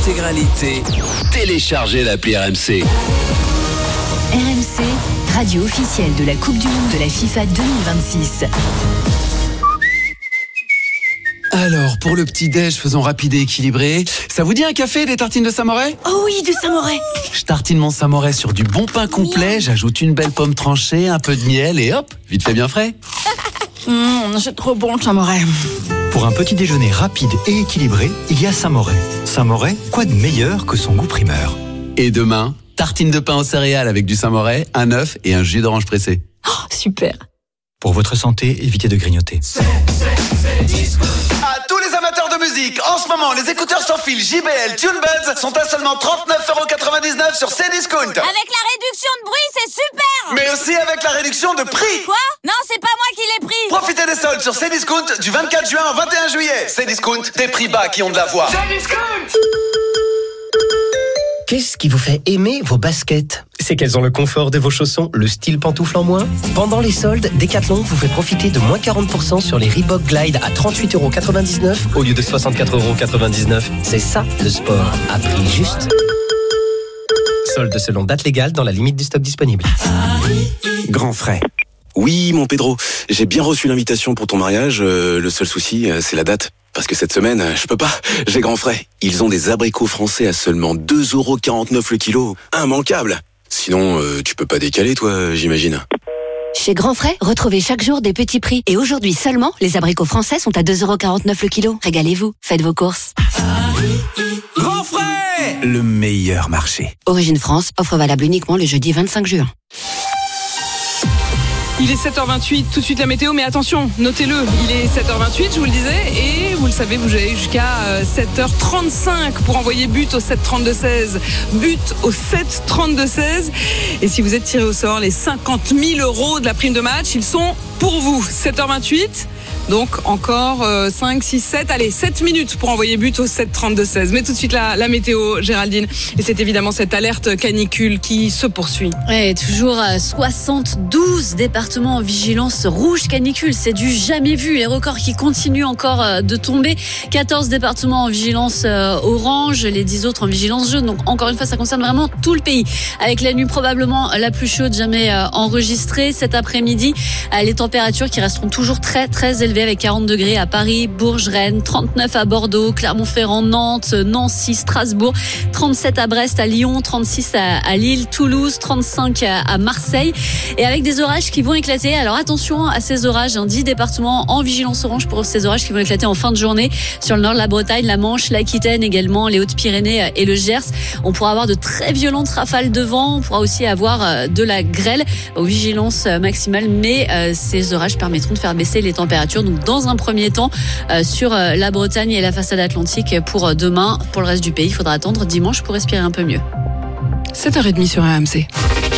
l'intégralité, téléchargez l'appli RMC. RMC, radio officielle de la Coupe du Monde de la FIFA 2026. Alors, pour le petit-déj, faisons rapide et équilibré. Ça vous dit un café et des tartines de Samoret ? Oh oui, du Samoret. Je tartine mon Samoret sur du bon pain complet, j'ajoute une belle pomme tranchée, un peu de miel et hop, vite fait bien frais. C'est trop bon le Samoret. Pour un petit déjeuner rapide et équilibré, il y a Samoret. Samoret, quoi de meilleur que son goût primeur ? Et demain, tartine de pain aux céréales avec du Samoret, un œuf et un jus d'orange pressé. Oh, super. Pour votre santé, évitez de grignoter. À tous les amateurs de musique, en ce moment, les écouteurs sans fil JBL TuneBuds sont à seulement 39,99€ sur Cdiscount. Avec la réduction de bruit, c'est super. Mais aussi avec la réduction de prix. Quoi ? Non, c'est pas moi qui l'ai pris. Profitez des soldes sur Cdiscount du 24 juin au 21 juillet. Cdiscount, des prix bas qui ont de la voix. Qu'est-ce qui vous fait aimer vos baskets ? C'est qu'elles ont le confort de vos chaussons, le style pantoufle en moins. Pendant les soldes, Decathlon vous fait profiter de moins 40% sur les Reebok Glide à 38,99€ au lieu de 64,99€. C'est ça, le sport, à prix juste. Soldes selon date légale dans la limite du stock disponible. Grand frais. Oui, mon Pedro, j'ai bien reçu l'invitation pour ton mariage. Le seul souci, c'est la date. Parce que cette semaine, je peux pas, j'ai grand frais. Ils ont des abricots français à seulement 2,49€ le kilo. Immanquable. Sinon, tu peux pas décaler, toi, j'imagine. Chez Grand Frais, retrouvez chaque jour des petits prix. Et aujourd'hui seulement, les abricots français sont à 2,49€ le kilo. Régalez-vous, faites vos courses. Grand frais, le meilleur marché. Origine France, offre valable uniquement le jeudi 25 juin. Il est 7h28, tout de suite la météo, mais attention, notez-le, il est 7h28, je vous le disais, et vous le savez, vous avez jusqu'à 7h35 pour envoyer but au 7-32-16, but au 7-32-16, et si vous êtes tiré au sort, les 50 000 € de la prime de match, ils sont pour vous. 7h28, donc encore 5, 6, 7, allez, 7 minutes pour envoyer but au 7-32-16. Mais tout de suite la météo, Géraldine, et c'est évidemment cette alerte canicule qui se poursuit. Ouais, toujours 72 départements en vigilance rouge canicule, c'est du jamais vu. Les records qui continuent encore de tomber. 14 départements en vigilance orange, les 10 autres en vigilance jaune. Donc encore une fois, ça concerne vraiment tout le pays. Avec la nuit probablement la plus chaude jamais enregistrée. Cet après-midi, les températures qui resteront toujours très très élevées avec 40 degrés à Paris, Bourges, Rennes, 39 à Bordeaux, Clermont-Ferrand, Nantes, Nancy, Strasbourg, 37 à Brest, à Lyon, 36 à Lille, Toulouse, 35 à Marseille. Et avec des orages qui vont éclater. Alors attention à ces orages, 10 départements en vigilance orange pour ces orages qui vont éclater en fin de journée sur le nord de la Bretagne, la Manche, l'Aquitaine également, les Hautes-Pyrénées et le Gers. On pourra avoir de très violentes rafales de vent, on pourra aussi avoir de la grêle aux vigilances maximales, mais ces orages permettront de faire baisser les températures. Donc dans un premier temps sur la Bretagne et la façade atlantique pour demain. Pour le reste du pays, il faudra attendre dimanche pour respirer un peu mieux. 7h30 sur RMC.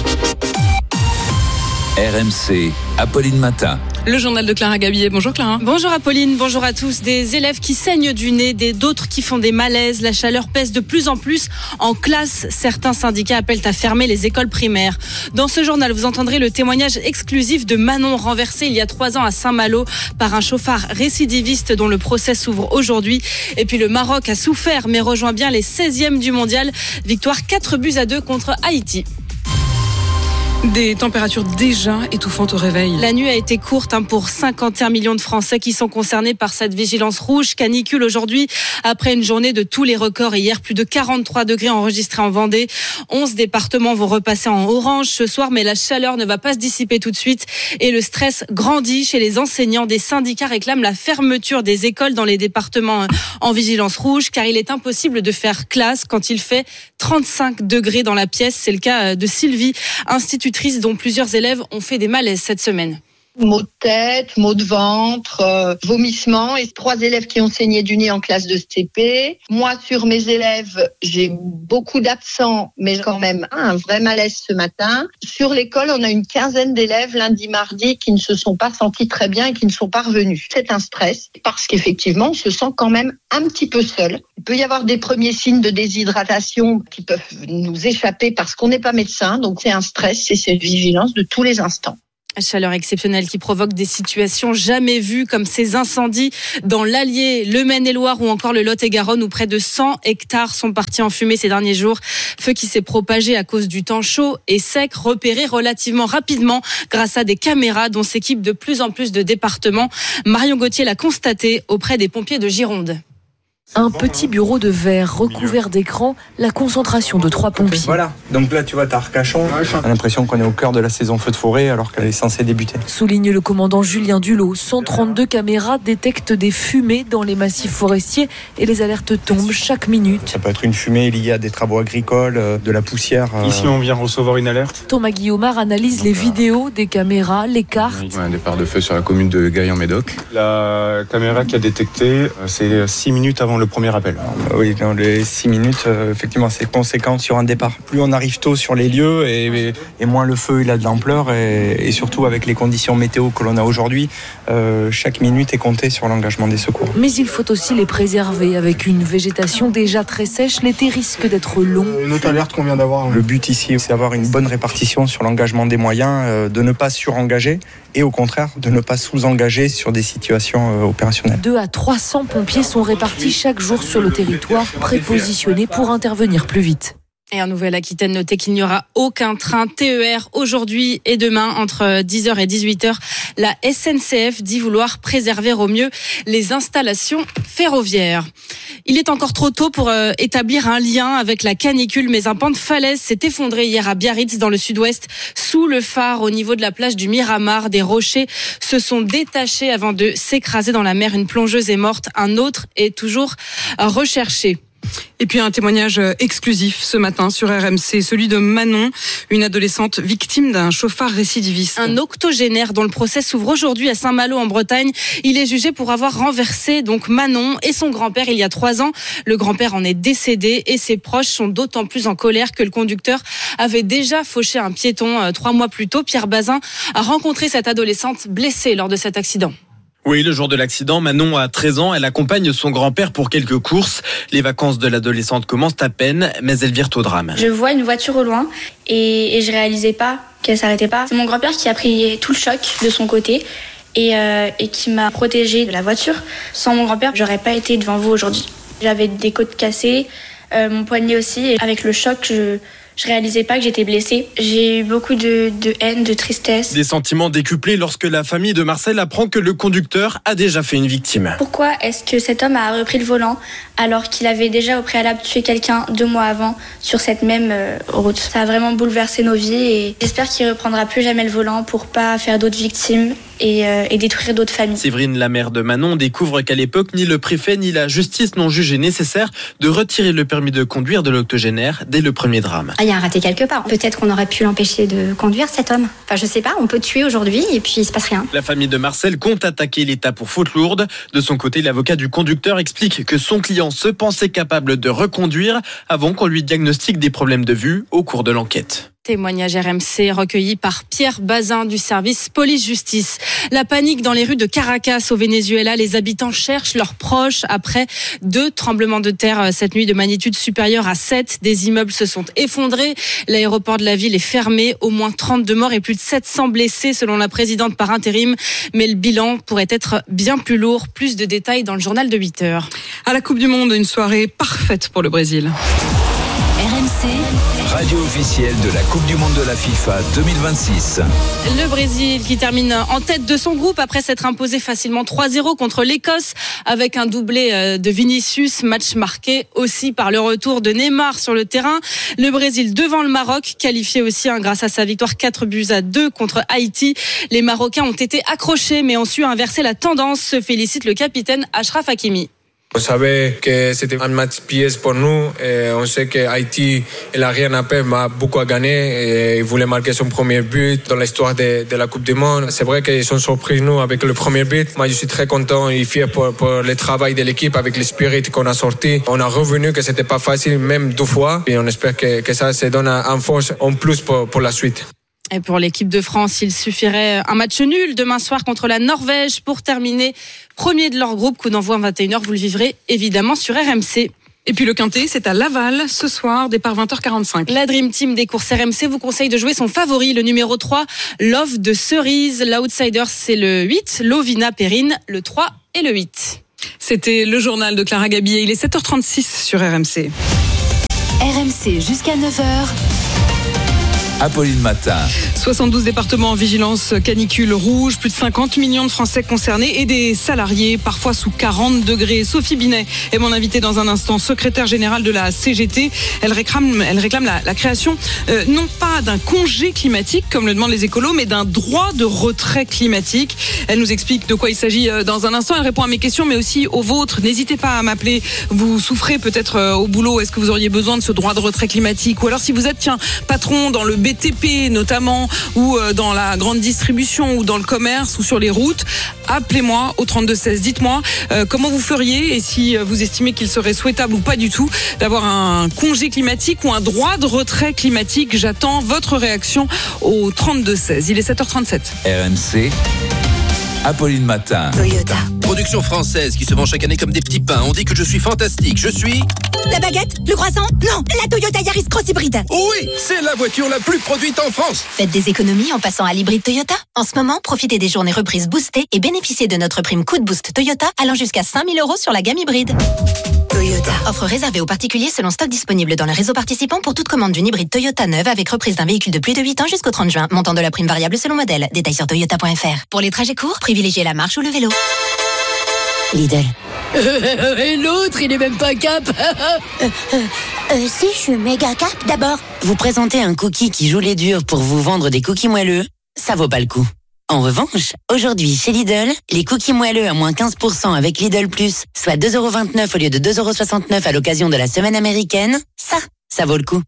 RMC, Apolline Matin. Le journal de Clara Gabillet. Bonjour Clara. Bonjour Apolline, bonjour à tous. Des élèves qui saignent du nez, d'autres qui font des malaises. La chaleur pèse de plus en plus en classe. Certains syndicats appellent à fermer les écoles primaires. Dans ce journal, vous entendrez le témoignage exclusif de Manon, renversée il y a 3 ans à Saint-Malo par un chauffard récidiviste dont le procès s'ouvre aujourd'hui. Et puis le Maroc a souffert mais rejoint bien les 16e du mondial. Victoire 4-2 contre Haïti. Des températures déjà étouffantes au réveil. La nuit a été courte pour 51 millions de Français qui sont concernés par cette vigilance rouge canicule aujourd'hui. Après une journée de tous les records hier, plus de 43 degrés enregistrés en Vendée. 11 départements vont repasser en orange ce soir, mais la chaleur ne va pas se dissiper tout de suite. Et le stress grandit chez les enseignants. Des syndicats réclament la fermeture des écoles dans les départements en vigilance rouge, car il est impossible de faire classe quand il fait 35 degrés dans la pièce. C'est le cas de Sylvie, institutrice dont plusieurs élèves ont fait des malaises cette semaine. Maux de tête, maux de ventre, vomissements, et 3 élèves qui ont saigné du nez en classe de CP. Moi, sur mes élèves, j'ai beaucoup d'absents, mais quand même un vrai malaise ce matin. Sur l'école, on a une quinzaine d'élèves lundi, mardi qui ne se sont pas sentis très bien et qui ne sont pas revenus. C'est un stress parce qu'effectivement, on se sent quand même un petit peu seul. Il peut y avoir des premiers signes de déshydratation qui peuvent nous échapper parce qu'on n'est pas médecin. Donc c'est un stress et c'est une vigilance de tous les instants. Chaleur exceptionnelle qui provoque des situations jamais vues comme ces incendies dans l'Allier, le Maine-et-Loire ou encore le Lot-et-Garonne où près de 100 hectares sont partis en fumée ces derniers jours. Feu qui s'est propagé à cause du temps chaud et sec, repéré relativement rapidement grâce à des caméras dont s'équipent de plus en plus de départements. Marion Gauthier l'a constaté auprès des pompiers de Gironde. Un petit bureau de verre recouvert d'écran, la concentration de 3 pompiers. Voilà, donc là tu vois, t'as Arcachon. On a l'impression qu'on est au cœur de la saison feu de forêt alors qu'elle est censée débuter. Souligne le commandant Julien Dulot. 132 caméras détectent des fumées dans les massifs forestiers et les alertes tombent chaque minute. Ça peut être une fumée liée à des travaux agricoles, de la poussière. Ici on vient recevoir une alerte. Thomas Guillaumard analyse les vidéos des caméras, les cartes. Il y a un départ de feu sur la commune de Gaillan-Médoc. La caméra qui a détecté, c'est 6 minutes avant le premier appel. Oui, dans les 6 minutes, effectivement, c'est conséquent sur un départ. Plus on arrive tôt sur les lieux et moins le feu il a de l'ampleur et surtout avec les conditions météo que l'on a aujourd'hui, chaque minute est comptée sur l'engagement des secours. Mais il faut aussi les préserver. Avec une végétation déjà très sèche, l'été risque d'être long. Une autre alerte qu'on vient d'avoir. Le but ici, c'est d'avoir une bonne répartition sur l'engagement des moyens, de ne pas surengager et au contraire, de ne pas sous-engager sur des situations opérationnelles. 200 à 300 pompiers sont répartis chaque jour sur le territoire, prépositionnés pour intervenir plus vite. Et en Nouvelle-Aquitaine, notez qu'il n'y aura aucun train TER aujourd'hui et demain entre 10h et 18h. La SNCF dit vouloir préserver au mieux les installations ferroviaires. Il est encore trop tôt pour établir un lien avec la canicule, mais un pan de falaise s'est effondré hier à Biarritz dans le sud-ouest. Sous le phare, au niveau de la plage du Miramar, des rochers se sont détachés avant de s'écraser dans la mer. Une plongeuse est morte, un autre est toujours recherché. Et puis un témoignage exclusif ce matin sur RMC, celui de Manon, une adolescente victime d'un chauffard récidiviste. Un octogénaire dont le procès s'ouvre aujourd'hui à Saint-Malo en Bretagne. Il est jugé pour avoir renversé donc Manon et son grand-père il y a 3 ans. Le grand-père en est décédé et ses proches sont d'autant plus en colère que le conducteur avait déjà fauché un piéton 3 mois plus tôt. Pierre Bazin a rencontré cette adolescente blessée lors de cet accident. Oui, le jour de l'accident, Manon a 13 ans. Elle accompagne son grand-père pour quelques courses. Les vacances de l'adolescente commencent à peine, mais elles virent au drame. Je vois une voiture au loin et je réalisais pas qu'elle s'arrêtait pas. C'est mon grand-père qui a pris tout le choc de son côté et qui m'a protégée de la voiture. Sans mon grand-père, j'aurais pas été devant vous aujourd'hui. J'avais des côtes cassées, mon poignet aussi. Et avec le choc, je réalisais pas que j'étais blessée. J'ai eu beaucoup de haine, de tristesse. Des sentiments décuplés lorsque la famille de Marcel apprend que le conducteur a déjà fait une victime. Pourquoi est-ce que cet homme a repris le volant alors qu'il avait déjà au préalable tué quelqu'un 2 mois avant sur cette même route? Ça a vraiment bouleversé nos vies et j'espère qu'il reprendra plus jamais le volant pour pas faire d'autres victimes et détruire d'autres familles. Séverine, la mère de Manon, découvre qu'à l'époque, ni le préfet ni la justice n'ont jugé nécessaire de retirer le permis de conduire de l'octogénaire dès le premier drame. Il y a un raté quelque part. Peut-être qu'on aurait pu l'empêcher de conduire, cet homme. Enfin, je sais pas, on peut tuer aujourd'hui et puis il se passe rien. La famille de Marcel compte attaquer l'État pour faute lourde. De son côté, l'avocat du conducteur explique que son client se pensait capable de reconduire avant qu'on lui diagnostique des problèmes de vue au cours de l'enquête. Témoignage RMC recueilli par Pierre Bazin du service police-justice. La panique dans les rues de Caracas au Venezuela. Les habitants cherchent leurs proches après 2 tremblements de terre cette nuit de magnitude supérieure à 7. Des immeubles se sont effondrés. L'aéroport de la ville est fermé. Au moins 32 morts et plus de 700 blessés selon la présidente par intérim. Mais le bilan pourrait être bien plus lourd. Plus de détails dans le journal de 8h. À la Coupe du Monde, une soirée parfaite pour le Brésil. RMC, radio officielle de la Coupe du Monde de la FIFA 2026. Le Brésil qui termine en tête de son groupe après s'être imposé facilement 3-0 contre l'Écosse avec un doublé de Vinicius, match marqué aussi par le retour de Neymar sur le terrain. Le Brésil devant le Maroc, qualifié aussi grâce à sa victoire 4-2 contre Haïti. Les Marocains ont été accrochés mais ont su inverser la tendance, se félicite le capitaine Achraf Hakimi. On savait que c'était un match piège pour nous. Et on sait que Haïti, il n'a rien à perdre, mais beaucoup à gagner. Et il voulait marquer son premier but dans l'histoire de la Coupe du Monde. C'est vrai qu'ils sont surpris, nous, avec le premier but. Moi, je suis très content et fier pour le travail de l'équipe avec l'esprit qu'on a sorti. On a revenu que c'était pas facile, même 2 fois. Et on espère que ça se donne en force en plus pour la suite. Et pour l'équipe de France, il suffirait un match nul demain soir contre la Norvège pour terminer premier de leur groupe. Coup d'envoi à 21h, vous le vivrez évidemment sur RMC. Et puis le Quintet, c'est à Laval ce soir, départ 20h45. La Dream Team des courses RMC vous conseille de jouer son favori, le numéro 3, Love de Cerise. L'outsider, c'est le 8, Lovina Perrine, le 3 et le 8. C'était le journal de Clara Gabillet. Il est 7h36 sur RMC. RMC jusqu'à 9h. Apolline Matin. 72 départements en vigilance canicule rouge, plus de 50 millions de Français concernés et des salariés parfois sous 40 degrés. Sophie Binet est mon invitée dans un instant, secrétaire générale de la CGT. Elle réclame la création non pas d'un congé climatique comme le demandent les écolos, mais d'un droit de retrait climatique. Elle nous explique de quoi il s'agit dans un instant. Elle répond à mes questions mais aussi aux vôtres. N'hésitez pas à m'appeler. Vous souffrez peut-être au boulot. Est-ce que vous auriez besoin de ce droit de retrait climatique? Ou alors si vous êtes patron dans le BTP notamment, ou dans la grande distribution, ou dans le commerce, ou sur les routes, appelez-moi au 3216. Dites-moi comment vous feriez et si vous estimez qu'il serait souhaitable ou pas du tout d'avoir un congé climatique ou un droit de retrait climatique. J'attends votre réaction au 3216. Il est 7h37. RMC. Apolline Matin. Toyota. Production française qui se vend chaque année comme des petits pains. On dit que je suis fantastique. Je suis... La baguette? Le croissant? Non, la Toyota Yaris Cross Hybride. Oui, c'est la voiture la plus produite en France. Faites des économies en passant à l'hybride Toyota. En ce moment, profitez des journées reprises boostées et bénéficiez de notre prime coup de boost Toyota allant jusqu'à 5 000 € sur la gamme hybride. Toyota. Offre réservée aux particuliers selon stock disponible dans le réseau participant pour toute commande d'une hybride Toyota neuve avec reprise d'un véhicule de plus de 8 ans jusqu'au 30 juin. Montant de la prime variable selon modèle. Détails sur toyota.fr. Pour les trajets courts, privilégiez la marche ou le vélo. Lidl. Et l'autre, il est même pas cap. Si, je suis méga cap d'abord. Vous présentez un cookie qui joue les durs pour vous vendre des cookies moelleux, ça vaut pas le coup. En revanche, aujourd'hui chez Lidl, les cookies moelleux à moins 15% avec Lidl Plus, soit 2,29€ au lieu de 2,69€ à l'occasion de la semaine américaine, ça vaut le coup.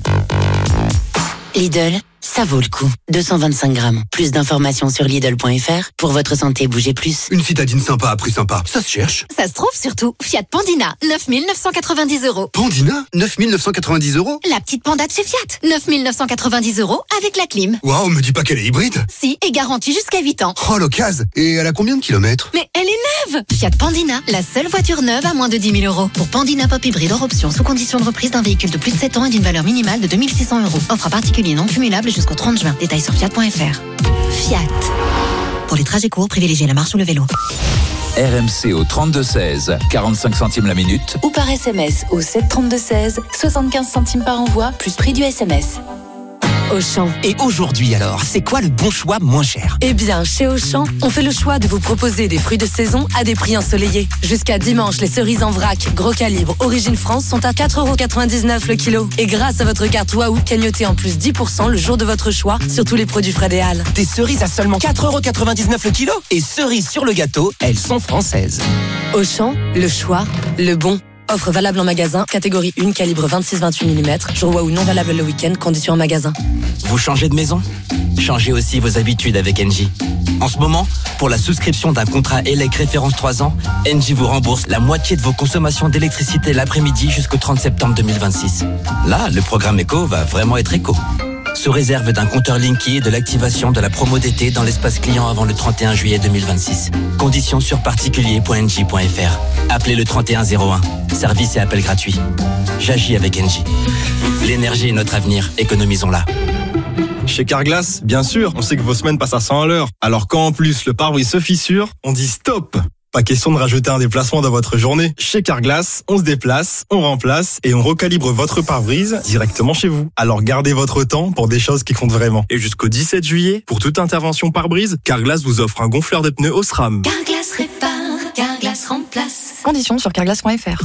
Lidl, ça vaut le coup. 225 grammes. Plus d'informations sur Lidl.fr. Pour votre santé, bougez plus. Une citadine sympa à prix sympa, ça se cherche. Ça se trouve surtout. Fiat Pandina, 9 990 €. Pandina, 9 990 €. La petite panda de chez Fiat, 9 990 € avec la clim. Waouh, me dis pas qu'elle est hybride. Si, et garantie jusqu'à 8 ans. Oh, l'occasion. Et elle a combien de kilomètres? Mais elle est neuve. Fiat Pandina, la seule voiture neuve à moins de 10 000 €. Pour Pandina Pop hybride hors option, sous condition de reprise d'un véhicule de plus de 7 ans et d'une valeur minimale de 2 600 €. Offre à particulier non cumulable jusqu'au 30 juin. Détails sur Fiat.fr. Fiat. Pour les trajets courts, privilégiez la marche ou le vélo. RMC au 3216, 45 centimes la minute. Ou par SMS au 73216, 75 centimes par envoi, plus prix du SMS. Auchan. Et aujourd'hui alors, c'est quoi le bon choix moins cher? Eh bien, chez Auchan, on fait le choix de vous proposer des fruits de saison à des prix ensoleillés. Jusqu'à dimanche, les cerises en vrac, gros calibre, origine France sont à 4,99€ le kilo. Et grâce à votre carte Waouh, cagnotez en plus 10% le jour de votre choix sur tous les produits Fred et Hall. Des cerises à seulement 4,99€ le kilo? Et cerises sur le gâteau, elles sont françaises. Auchan, le choix, le bon. Offre valable en magasin, catégorie 1, calibre 26-28 mm, jour Waouh non valable le week-end, conditions en magasin. Vous changez de maison? Changez aussi vos habitudes avec Engie. En ce moment, pour la souscription d'un contrat ELEC référence 3 ans, Engie vous rembourse la moitié de vos consommations d'électricité l'après-midi jusqu'au 30 septembre 2026. Là, le programme éco va vraiment être éco. Sous réserve d'un compteur Linky et de l'activation de la promo d'été dans l'espace client avant le 31 juillet 2026. Conditions sur particulier.engie.fr. Appelez le 3101. Service et appel gratuit. J'agis avec Engie. L'énergie est notre avenir. Économisons-la. Chez Carglass, bien sûr, on sait que vos semaines passent à 100 à l'heure. Alors quand en plus le pare-brise se fissure, on dit stop. Pas question de rajouter un déplacement dans votre journée. Chez Carglass, on se déplace, on remplace et on recalibre votre pare-brise directement chez vous. Alors gardez votre temps pour des choses qui comptent vraiment. Et jusqu'au 17 juillet, pour toute intervention pare-brise, Carglass vous offre un gonfleur de pneus Osram. Carglass répare, Carglass remplace. Conditions sur carglass.fr.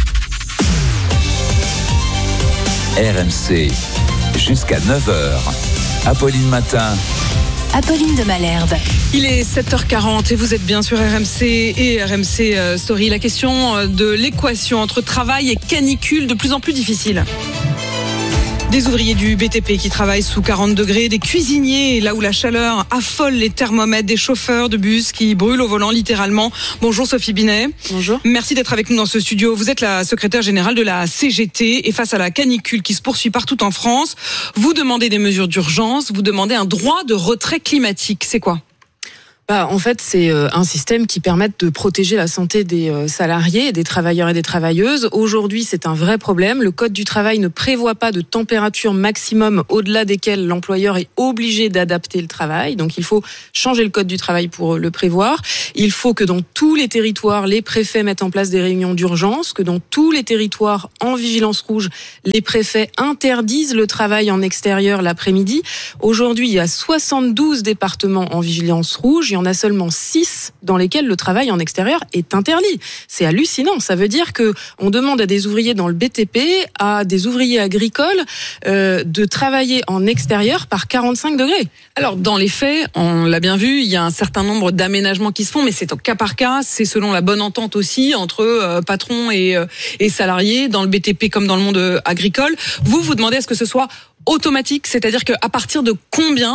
RMC, jusqu'à 9h. Apolline Matin. Apolline de Malherbe. Il est 7h40 et vous êtes bien sur RMC et RMC Story. La question de l'équation entre travail et canicule de plus en plus difficile. Des ouvriers du BTP qui travaillent sous 40 degrés, des cuisiniers là où la chaleur affole les thermomètres, des chauffeurs de bus qui brûlent au volant littéralement. Bonjour Sophie Binet. Bonjour. Merci d'être avec nous dans ce studio. Vous êtes la secrétaire générale de la CGT et face à la canicule qui se poursuit partout en France, vous demandez des mesures d'urgence, vous demandez un droit de retrait climatique. C'est quoi ? En fait, c'est un système qui permet de protéger la santé des salariés, des travailleurs et des travailleuses. Aujourd'hui, c'est un vrai problème. Le Code du travail ne prévoit pas de température maximum au-delà desquelles l'employeur est obligé d'adapter le travail. Donc, il faut changer le Code du travail pour le prévoir. Il faut que dans tous les territoires, les préfets mettent en place des réunions d'urgence, que dans tous les territoires en vigilance rouge, les préfets interdisent le travail en extérieur l'après-midi. Aujourd'hui, il y a 72 départements en vigilance rouge. Il y en a seulement 6 dans lesquels le travail en extérieur est interdit. C'est hallucinant. Ça veut dire que on demande à des ouvriers dans le BTP, à des ouvriers agricoles, de travailler en extérieur par 45 degrés. Alors, dans les faits, on l'a bien vu, il y a un certain nombre d'aménagements qui se font, mais c'est au cas par cas. C'est selon la bonne entente aussi entre patrons et salariés, dans le BTP comme dans le monde agricole. Vous demandez à ce que ce soit automatique, c'est-à-dire qu'à partir de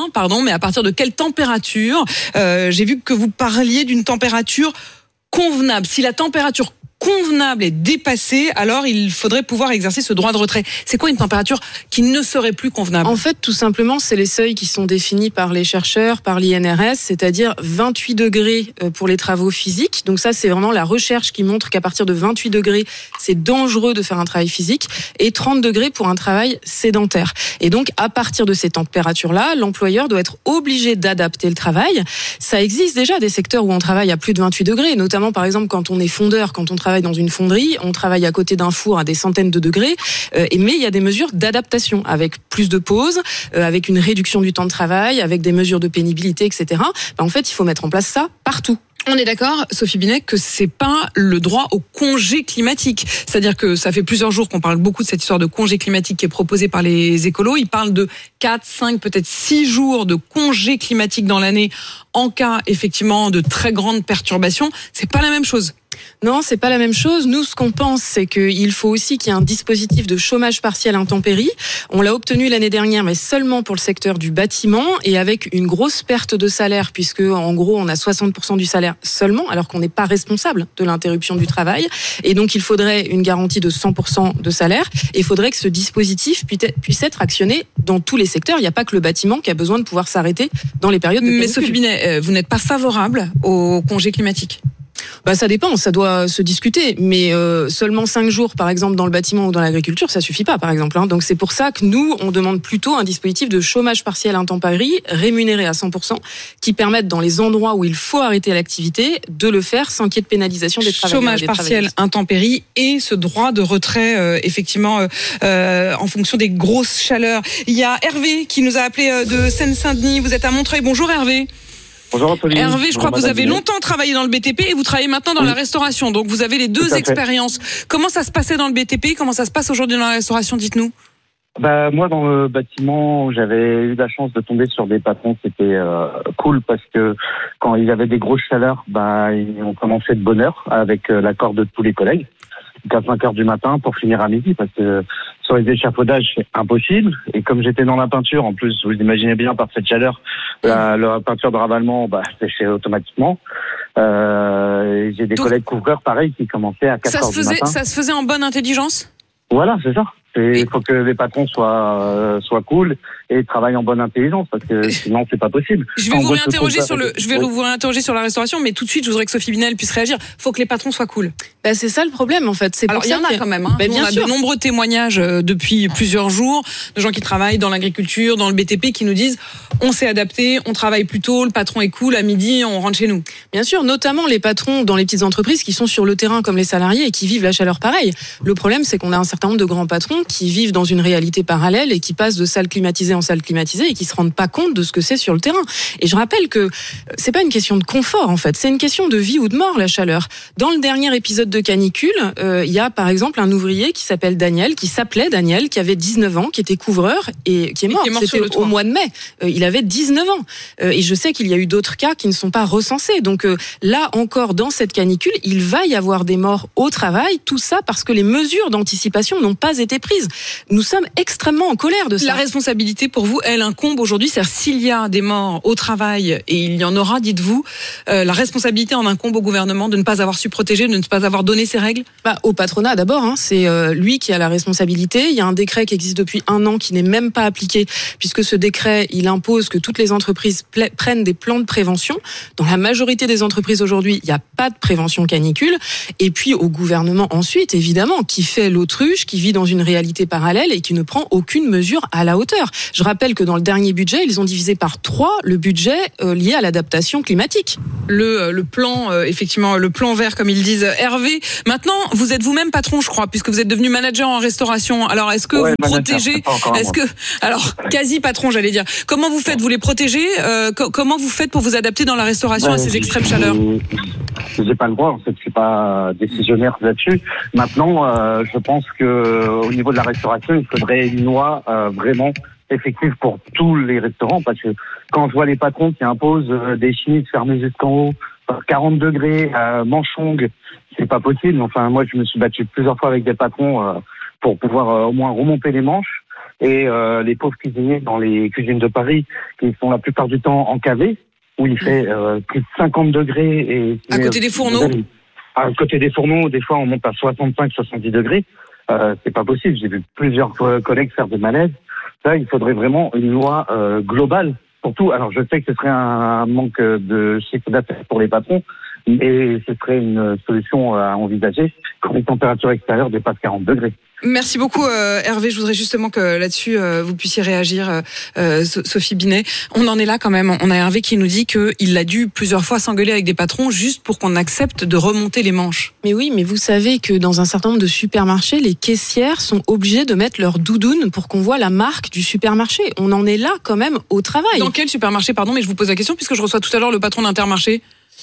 à partir de quelle température, j'ai vu que vous parliez d'une température convenable. Si la température convenable est dépassée, alors il faudrait pouvoir exercer ce droit de retrait. C'est quoi une température qui ne serait plus convenable ? En fait, tout simplement, c'est les seuils qui sont définis par les chercheurs, par l'INRS, c'est-à-dire 28 degrés pour les travaux physiques. Donc ça, c'est vraiment la recherche qui montre qu'à partir de 28 degrés, c'est dangereux de faire un travail physique, et 30 degrés pour un travail sédentaire. Et donc, à partir de ces températures-là, l'employeur doit être obligé d'adapter le travail. Ça existe déjà des secteurs où on travaille à plus de 28 degrés, notamment par exemple quand on est fondeur, quand on travaille dans une fonderie, on travaille à côté d'un four à des centaines de degrés, mais il y a des mesures d'adaptation avec plus de pauses, avec une réduction du temps de travail, avec des mesures de pénibilité, etc. En fait, il faut mettre en place ça partout. On est d'accord, Sophie Binet, que c'est pas le droit au congé climatique. C'est-à-dire que ça fait plusieurs jours qu'on parle beaucoup de cette histoire de congé climatique qui est proposée par les écolos. Ils parlent de 4, 5, peut-être 6 jours de congé climatique dans l'année en cas, effectivement, de très grandes perturbations. C'est pas la même chose. Non, c'est pas la même chose. Nous, ce qu'on pense, c'est qu'il faut aussi qu'il y ait un dispositif de chômage partiel intempérie. On l'a obtenu l'année dernière, mais seulement pour le secteur du bâtiment et avec une grosse perte de salaire, puisque en gros, on a 60% du salaire seulement, alors qu'on n'est pas responsable de l'interruption du travail. Et donc, il faudrait une garantie de 100% de salaire. Et il faudrait que ce dispositif puisse être actionné dans tous les secteurs. Il n'y a pas que le bâtiment qui a besoin de pouvoir s'arrêter dans les périodes de canicule. Mais Sophie Binet, vous n'êtes pas favorable au congé climatique ? Ça dépend, ça doit se discuter, mais seulement 5 jours, par exemple, dans le bâtiment ou dans l'agriculture, ça suffit pas, par exemple. Donc c'est pour ça que nous, on demande plutôt un dispositif de chômage partiel intempérie, rémunéré à 100%, qui permette, dans les endroits où il faut arrêter l'activité, de le faire sans qu'il y ait de pénalisation des travailleurs. Chômage partiel intempérie et ce droit de retrait, effectivement, en fonction des grosses chaleurs. Il y a Hervé qui nous a appelé de Seine-Saint-Denis. Vous êtes à Montreuil. Bonjour Hervé. Bonjour Apolline. Hervé, je crois que vous avez longtemps travaillé dans le BTP et vous travaillez maintenant dans la restauration. Donc vous avez les deux expériences. Comment ça se passait dans le BTP ? Comment ça se passe aujourd'hui dans la restauration ? Dites-nous. Moi, dans le bâtiment, j'avais eu la chance de tomber sur des patrons. C'était cool parce que quand il y avait des grosses chaleurs, on commençait de bonne heure avec l'accord de tous les collègues. À 5 heures du matin pour finir à midi, parce que sur les échafaudages, c'est impossible. Et comme j'étais dans la peinture, en plus, vous imaginez bien, par cette chaleur, la peinture de ravalement, séchait automatiquement. J'ai des collègues couvreurs, pareil, qui commençaient à 4 heures du matin. Ça se faisait en bonne intelligence ? Voilà, c'est ça. Il faut que les patrons soient cool et travaillent en bonne intelligence, parce que sinon c'est pas possible. Je vais vous réinterroger sur la restauration, mais tout de suite je voudrais que Sophie Binet puisse réagir. Faut que les patrons soient cool. C'est ça le problème en fait. Alors il y en a quand même. On a de nombreux témoignages depuis plusieurs jours de gens qui travaillent dans l'agriculture, dans le BTP, qui nous disent on s'est adapté, on travaille plus tôt, le patron est cool, à midi on rentre chez nous. Bien sûr, notamment les patrons dans les petites entreprises qui sont sur le terrain comme les salariés et qui vivent la chaleur pareil. Le problème, c'est qu'on a un certain nombre de grands patrons qui vivent dans une réalité parallèle et qui passent de salle climatisée en salle climatisée et qui se rendent pas compte de ce que c'est sur le terrain. Et je rappelle que c'est pas une question de confort en fait, c'est une question de vie ou de mort, la chaleur. Dans le dernier épisode de canicule, il y a par exemple un ouvrier qui s'appelait Daniel, qui avait 19 ans, qui était couvreur et qui est mort. C'était au mois de mai. Il avait 19 ans. Et je sais qu'il y a eu d'autres cas qui ne sont pas recensés. Donc là encore, dans cette canicule, il va y avoir des morts au travail. Tout ça parce que les mesures d'anticipation n'ont pas été prises. entreprises. Nous sommes extrêmement en colère de ça. La responsabilité pour vous, elle incombe aujourd'hui. C'est-à-dire s'il y a des morts au travail, et il y en aura, dites-vous, la responsabilité en incombe au gouvernement de ne pas avoir su protéger, de ne pas avoir donné ces règles. Au patronat d'abord, c'est lui qui a la responsabilité. Il y a un décret qui existe depuis 1 an qui n'est même pas appliqué, puisque ce décret, il impose que toutes les entreprises prennent des plans de prévention. Dans la majorité des entreprises aujourd'hui, il n'y a pas de prévention canicule. Et puis au gouvernement ensuite, évidemment, qui fait l'autruche, qui vit dans une réalité parallèle et qui ne prend aucune mesure à la hauteur. Je rappelle que dans le dernier budget, ils ont divisé par 3 le budget lié à l'adaptation climatique. Le plan, effectivement, le plan vert, comme ils disent. Hervé, maintenant, vous êtes vous-même patron, je crois, puisque vous êtes devenu manager en restauration. Alors, est-ce que vous protégez, alors, quasi patron, j'allais dire. Comment vous faites? Vous les protégez? Comment vous faites pour vous adapter dans la restauration à ces extrêmes chaleurs? J'ai pas le droit, en fait, je suis pas décisionnaire là-dessus. Maintenant, je pense que au niveau de la restauration, il faudrait une loi vraiment effective pour tous les restaurants, parce que quand je vois les patrons qui imposent des chemises fermées jusqu'en haut, 40 degrés, manches longues, c'est pas possible. Enfin, moi, je me suis battu plusieurs fois avec des patrons pour pouvoir au moins remonter les manches. Et les pauvres cuisiniers dans les cuisines de Paris, qui sont la plupart du temps encavés, où il fait plus de 50 degrés. Et à côté des fourneaux? À côté des fourneaux, des fois, on monte à 65-70 degrés. C'est pas possible. J'ai vu plusieurs collègues faire des malaises. Ça, il faudrait vraiment une loi globale pour tout. Alors, je sais que ce serait un manque de chiffre d'affaires pour les patrons, mais ce serait une solution à envisager quand les températures extérieures dépassent 40 degrés. Merci beaucoup Hervé, je voudrais justement que là-dessus vous puissiez réagir, Sophie Binet. On en est là quand même, on a Hervé qui nous dit qu'il a dû plusieurs fois s'engueuler avec des patrons juste pour qu'on accepte de remonter les manches. Mais oui, mais vous savez que dans un certain nombre de supermarchés, les caissières sont obligées de mettre leur doudoune pour qu'on voit la marque du supermarché. On en est là quand même au travail. Dans quel supermarché, pardon, mais je vous pose la question puisque je reçois tout à l'heure le patron d'Intermarché.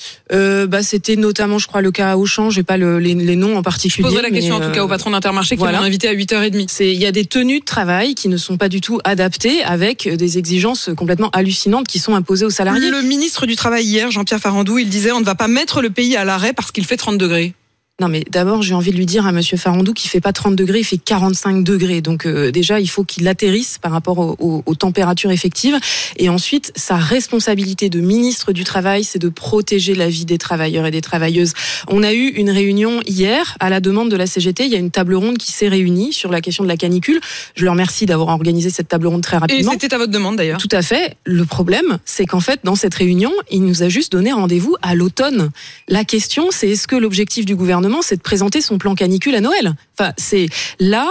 C'était notamment, je crois, le cas à Auchan. J'ai pas les noms en particulier. Je poserai la question en tout cas au patron d'Intermarché qui m'a invité à 8h30. Il y a des tenues de travail qui ne sont pas du tout adaptées, avec des exigences complètement hallucinantes qui sont imposées aux salariés. Le ministre du Travail hier, Jean-Pierre Farandou, il disait on ne va pas mettre le pays à l'arrêt parce qu'il fait 30 degrés. Non, mais d'abord, j'ai envie de lui dire à monsieur Farandou qu'il fait pas 30 degrés, il fait 45 degrés. Donc, déjà, il faut qu'il atterrisse par rapport aux températures effectives. Et ensuite, sa responsabilité de ministre du Travail, c'est de protéger la vie des travailleurs et des travailleuses. On a eu une réunion hier, à la demande de la CGT. Il y a une table ronde qui s'est réunie sur la question de la canicule. Je leur remercie d'avoir organisé cette table ronde très rapidement. Et c'était à votre demande, d'ailleurs. Tout à fait. Le problème, c'est qu'en fait, dans cette réunion, il nous a juste donné rendez-vous à l'automne. La question, c'est est-ce que l'objectif du gouvernement, c'est de présenter son plan canicule à Noël. Enfin, c'est la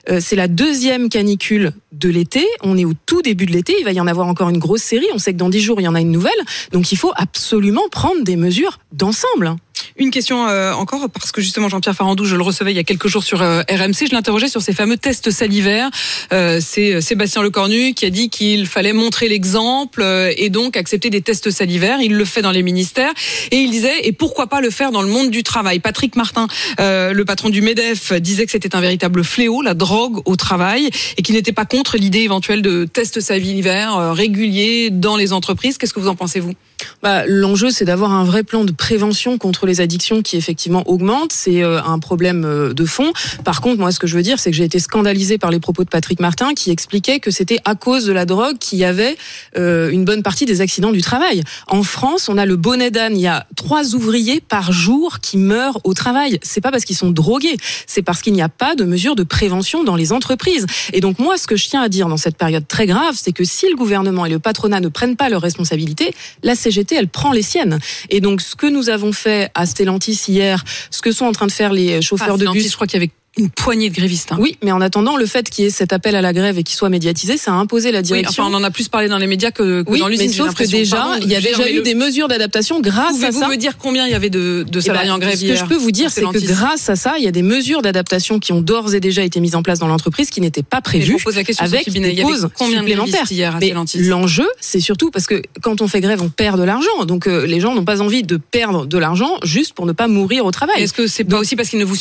2e canicule de l'été. On est au tout début de l'été. Il va y en avoir encore une grosse série. On sait que dans 10 jours, il y en a une nouvelle. Donc, il faut absolument prendre des mesures d'ensemble. Une question encore, parce que justement Jean-Pierre Farandou, je le recevais il y a quelques jours sur RMC, je l'interrogeais sur ces fameux tests salivaires. C'est Sébastien Lecornu qui a dit qu'il fallait montrer l'exemple et donc accepter des tests salivaires. Il le fait dans les ministères et il disait, et pourquoi pas le faire dans le monde du travail. Patrick Martin, le patron du MEDEF, disait que c'était un véritable fléau, la drogue au travail, et qu'il n'était pas contre l'idée éventuelle de tests salivaires réguliers dans les entreprises. Qu'est-ce que vous en pensez, vous ? L'enjeu, c'est d'avoir un vrai plan de prévention contre les addictions qui effectivement augmentent. C'est un problème de fond. Par contre, moi, ce que je veux dire, c'est que j'ai été scandalisée par les propos de Patrick Martin qui expliquait que c'était à cause de la drogue qu'il y avait une bonne partie des accidents du travail. En France, on a le bonnet d'âne. Il y a 3 ouvriers par jour qui meurent au travail. C'est pas parce qu'ils sont drogués, c'est parce qu'il n'y a pas de mesures de prévention dans les entreprises. Et donc moi, ce que je tiens à dire dans cette période très grave, c'est que si le gouvernement et le patronat ne prennent pas leurs responsabilités, la CGT, elle prend les siennes. Et donc, ce que nous avons fait à Stellantis hier, ce que sont en train de faire les chauffeurs de bus... Je crois qu'il y avait une poignée de grévistes. Oui, mais en attendant, le fait qu'il y ait cet appel à la grève et qu'il soit médiatisé, ça a imposé la direction. Oui, on en a plus parlé dans les médias que dans l'usine. Mais sauf que déjà, il y a déjà eu des mesures d'adaptation grâce à ça. Pouvez-vous me dire combien il y avait de salariés en grève hier ? Ce que je peux vous dire, c'est que grâce à ça, il y a des mesures d'adaptation qui ont d'ores et déjà été mises en place dans l'entreprise qui n'étaient pas prévues. Je vous pose la question, avec des pauses supplémentaires. Hier à Stellantis. L'enjeu, c'est surtout parce que quand on fait grève, on perd de l'argent. Donc les gens n'ont pas envie de perdre de l'argent juste pour ne pas mourir au travail. Est-ce que c'est pas aussi parce qu'ils ne vous suivent plus ?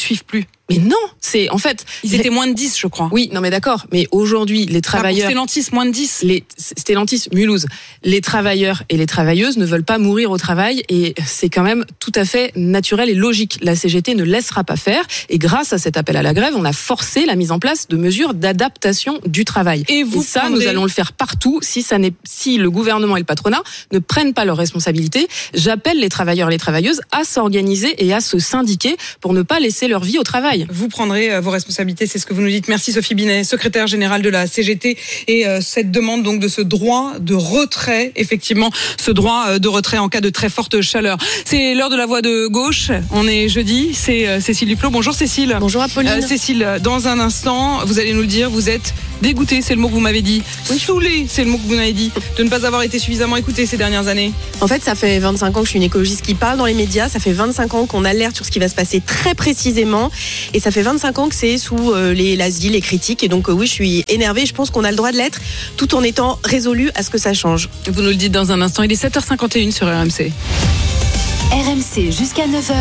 Mais non, c'est en fait... Ils étaient moins de 10, je crois. Oui, non mais d'accord. Mais aujourd'hui, les travailleurs... Stellantis, moins de 10. Stellantis, Mulhouse. Les travailleurs et les travailleuses ne veulent pas mourir au travail et c'est quand même tout à fait naturel et logique. La CGT ne laissera pas faire et grâce à cet appel à la grève, on a forcé la mise en place de mesures d'adaptation du travail. Et ça, nous allons le faire partout si le gouvernement et le patronat ne prennent pas leurs responsabilités. J'appelle les travailleurs et les travailleuses à s'organiser et à se syndiquer pour ne pas laisser leur vie au travail. Vous prendrez vos responsabilités, c'est ce que vous nous dites. Merci Sophie Binet, secrétaire générale de la CGT, et cette demande donc de ce droit de retrait, effectivement, ce droit de retrait en cas de très forte chaleur. C'est l'heure de la voix de gauche. On est jeudi, c'est Cécile Duflot. Bonjour Cécile. Bonjour Apolline. Cécile, dans un instant, vous allez nous le dire, vous êtes dégoûtée, c'est le mot que vous m'avez dit. Saoulée, c'est le mot que vous m'avez dit, de ne pas avoir été suffisamment écoutée ces dernières années. En fait, ça fait 25 ans que je suis une écologiste qui parle dans les médias. Ça fait 25 ans qu'on alerte sur ce qui va se passer très précisément. Et ça fait 25 ans que c'est sous l'asile, les critiques. Et donc oui, je suis énervée. Je pense qu'on a le droit de l'être tout en étant résolu à ce que ça change. Vous nous le dites dans un instant. Il est 7h51 sur RMC. RMC jusqu'à 9h.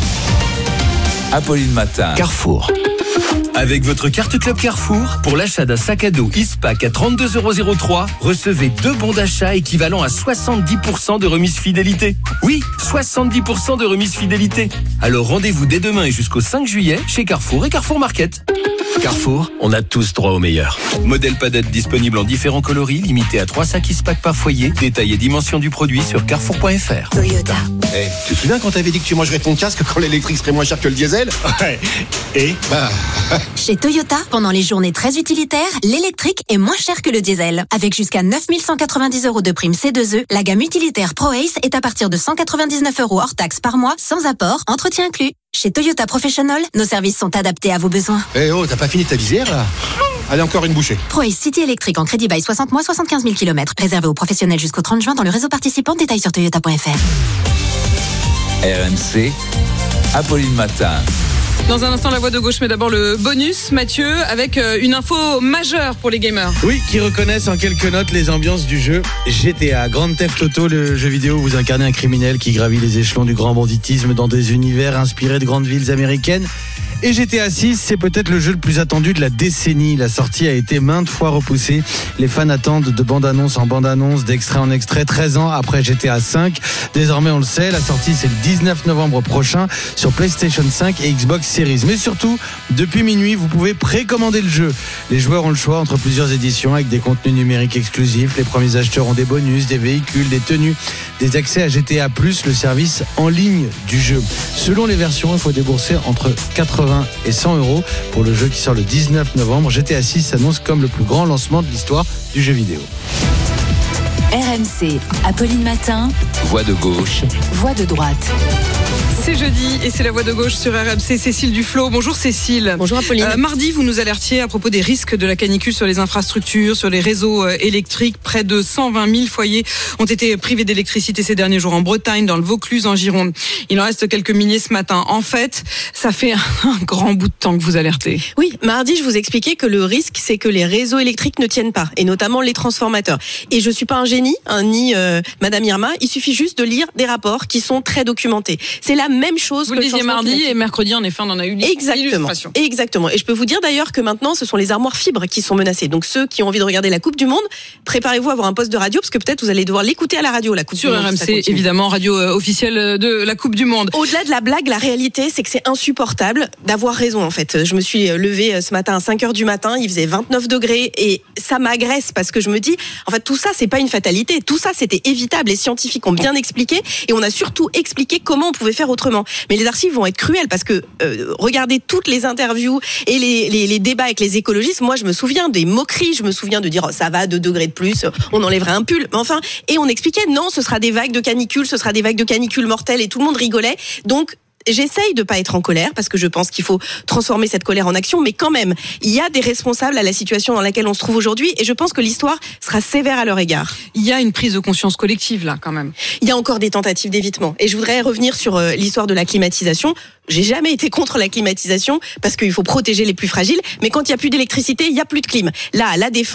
Apolline Matin. Carrefour. Avec votre carte Club Carrefour, pour l'achat d'un sac à dos Eastpak à 32,03 €, recevez 2 bons d'achat équivalent à 70% de remise fidélité. Oui, 70% de remise fidélité. Alors rendez-vous dès demain et jusqu'au 5 juillet chez Carrefour et Carrefour Market. Carrefour, on a tous droit au meilleur. Modèle padette disponible en différents coloris, limité à 3 sacs Eastpak par foyer. Détail et dimension du produit sur carrefour.fr. Toyota. Tu te souviens quand t'avais dit que tu mangerais ton casque quand l'électrique serait moins cher que le diesel? Ouais. Et Chez Toyota, pendant les journées très utilitaires, l'électrique est moins cher que le diesel. Avec jusqu'à 9 190 € de prime C2E, la gamme utilitaire ProAce est à partir de 199 € hors taxe par mois, sans apport, entretien inclus. Chez Toyota Professional, nos services sont adaptés à vos besoins. Eh oh, t'as pas fini ta visière là? Allez, encore une bouchée. ProAce City électrique en crédit bail 60 mois, 75 000 km. Réservé aux professionnels jusqu'au 30 juin dans le réseau participant. Détails sur toyota.fr. RMC, Apolline Matin. Dans un instant, la voix de gauche, mais d'abord le bonus, Mathieu, avec une info majeure pour les gamers. Oui, qui reconnaissent en quelques notes les ambiances du jeu GTA. Grand Theft Auto, le jeu vidéo où vous incarnez un criminel qui gravit les échelons du grand banditisme dans des univers inspirés de grandes villes américaines. Et GTA 6, c'est peut-être le jeu le plus attendu de la décennie. La sortie a été maintes fois repoussée. Les fans attendent de bande-annonce en bande-annonce, d'extrait en extrait, 13 ans après GTA 5. Désormais, on le sait, la sortie, c'est le 19 novembre prochain sur PlayStation 5 et Xbox Series. Mais surtout, depuis minuit, vous pouvez précommander le jeu. Les joueurs ont le choix entre plusieurs éditions avec des contenus numériques exclusifs. Les premiers acheteurs ont des bonus, des véhicules, des tenues, des accès à GTA+, le service en ligne du jeu. Selon les versions, il faut débourser entre 80 et 100 € pour le jeu qui sort le 19 novembre. GTA 6 s'annonce comme le plus grand lancement de l'histoire du jeu vidéo. RMC, Apolline Matin. Voix de gauche. Voix de droite. C'est jeudi et c'est la voix de gauche sur RMC. Cécile Duflot. Bonjour Cécile. Bonjour Apolline. Mardi, vous nous alertiez à propos des risques de la canicule sur les infrastructures, sur les réseaux électriques. Près de 120 000 foyers ont été privés d'électricité ces derniers jours en Bretagne, dans le Vaucluse, en Gironde. Il en reste quelques milliers ce matin. En fait, ça fait un grand bout de temps que vous alertez. Oui, mardi, je vous expliquais que le risque, c'est que les réseaux électriques ne tiennent pas, et notamment les transformateurs. Et je suis pas un génie, ni Madame Irma. Il suffit juste de lire des rapports qui sont très documentés. C'est la même chose. Vous le disiez mardi et mercredi, en effet, on en a eu l'illustration. Exactement. Et je peux vous dire d'ailleurs que maintenant, ce sont les armoires fibres qui sont menacées. Donc ceux qui ont envie de regarder la Coupe du Monde, préparez-vous à avoir un poste de radio parce que peut-être vous allez devoir l'écouter à la radio, la Coupe du Monde. Sur RMC, évidemment, radio officielle de la Coupe du Monde. Au-delà de la blague, la réalité, c'est que c'est insupportable d'avoir raison, en fait. Je me suis levée ce matin à 5h du matin, il faisait 29 degrés et ça m'agresse parce que je me dis, en fait, tout ça, c'est pas une fatalité. Tout ça, c'était évitable. Les scientifiques ont bien expliqué et on a surtout expliqué comment on pouvait faire autrement. Mais les archives vont être cruelles parce que regardez toutes les interviews et les débats avec les écologistes. Moi, je me souviens des moqueries, je me souviens de dire oh, ça va, 2 degrés de plus, on enlèverait un pull. Mais enfin, et on expliquait non, ce sera des vagues de canicule, ce sera des vagues de canicule mortelles et tout le monde rigolait. Donc j'essaye de pas être en colère parce que je pense qu'il faut transformer cette colère en action, mais quand même, il y a des responsables à la situation dans laquelle on se trouve aujourd'hui et je pense que l'histoire sera sévère à leur égard. Il y a une prise de conscience collective là quand même. Il y a encore des tentatives d'évitement et je voudrais revenir sur l'histoire de la climatisation. J'ai jamais été contre la climatisation parce qu'il faut protéger les plus fragiles, mais quand il y a plus d'électricité, il y a plus de clim. Là, à la Défense,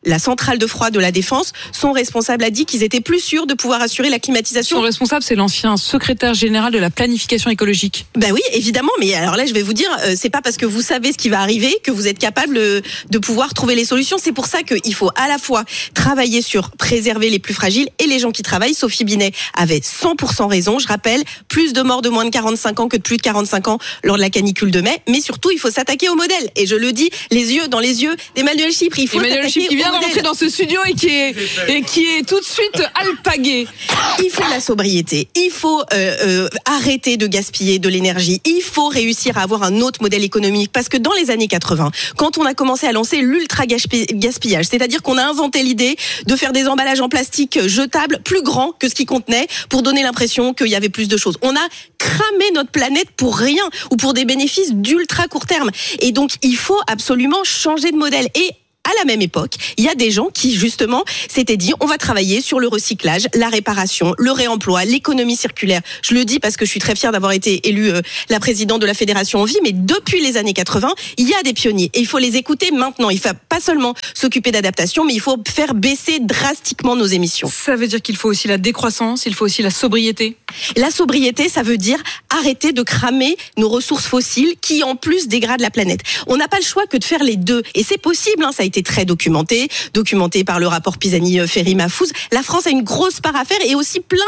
la centrale de froid de la Défense, son responsable a dit qu'ils étaient plus sûrs de pouvoir assurer la climatisation. Son responsable, c'est l'ancien secrétaire général de la planification écologique. Ben oui, évidemment, mais alors là, je vais vous dire, c'est pas parce que vous savez ce qui va arriver que vous êtes capable de pouvoir trouver les solutions. C'est pour ça qu'il faut à la fois travailler sur préserver les plus fragiles et les gens qui travaillent. Sophie Binet avait 100% raison. Je rappelle, plus de morts de moins de 45 ans que de plus de 45 ans lors de la canicule de mai. Mais surtout, il faut s'attaquer au modèle. Et je le dis, les yeux dans les yeux d'Emmanuel Chypre. Il faut Emmanuel Chypre qui vient d'entrer dans ce studio et qui est tout de suite alpagué. Il faut la sobriété. Il faut arrêter de gaspiller de l'énergie. Il faut réussir à avoir un autre modèle économique. Parce que dans les années 80, quand on a commencé à lancer l'ultra-gaspillage, c'est-à-dire qu'on a inventé l'idée de faire des emballages en plastique jetables plus grands que ce qu'ils contenaient pour donner l'impression qu'il y avait plus de choses. On a cramé notre planète pour rien ou pour des bénéfices d'ultra court terme. Et donc, il faut absolument changer de modèle. Et à la même époque, il y a des gens qui, justement, s'étaient dit, on va travailler sur le recyclage, la réparation, le réemploi, l'économie circulaire. Je le dis parce que je suis très fière d'avoir été élue la présidente de la Fédération Envie, mais depuis les années 80, il y a des pionniers. Et il faut les écouter maintenant. Il ne faut pas seulement s'occuper d'adaptation, mais il faut faire baisser drastiquement nos émissions. Ça veut dire qu'il faut aussi la décroissance, il faut aussi la sobriété. La sobriété, ça veut dire arrêter de cramer nos ressources fossiles qui, en plus, dégradent la planète. On n'a pas le choix que de faire les deux. Et c'est possible, ça a été très documenté par le rapport Pisani-Ferry-Mahfouz. La France a une grosse part à faire et aussi plein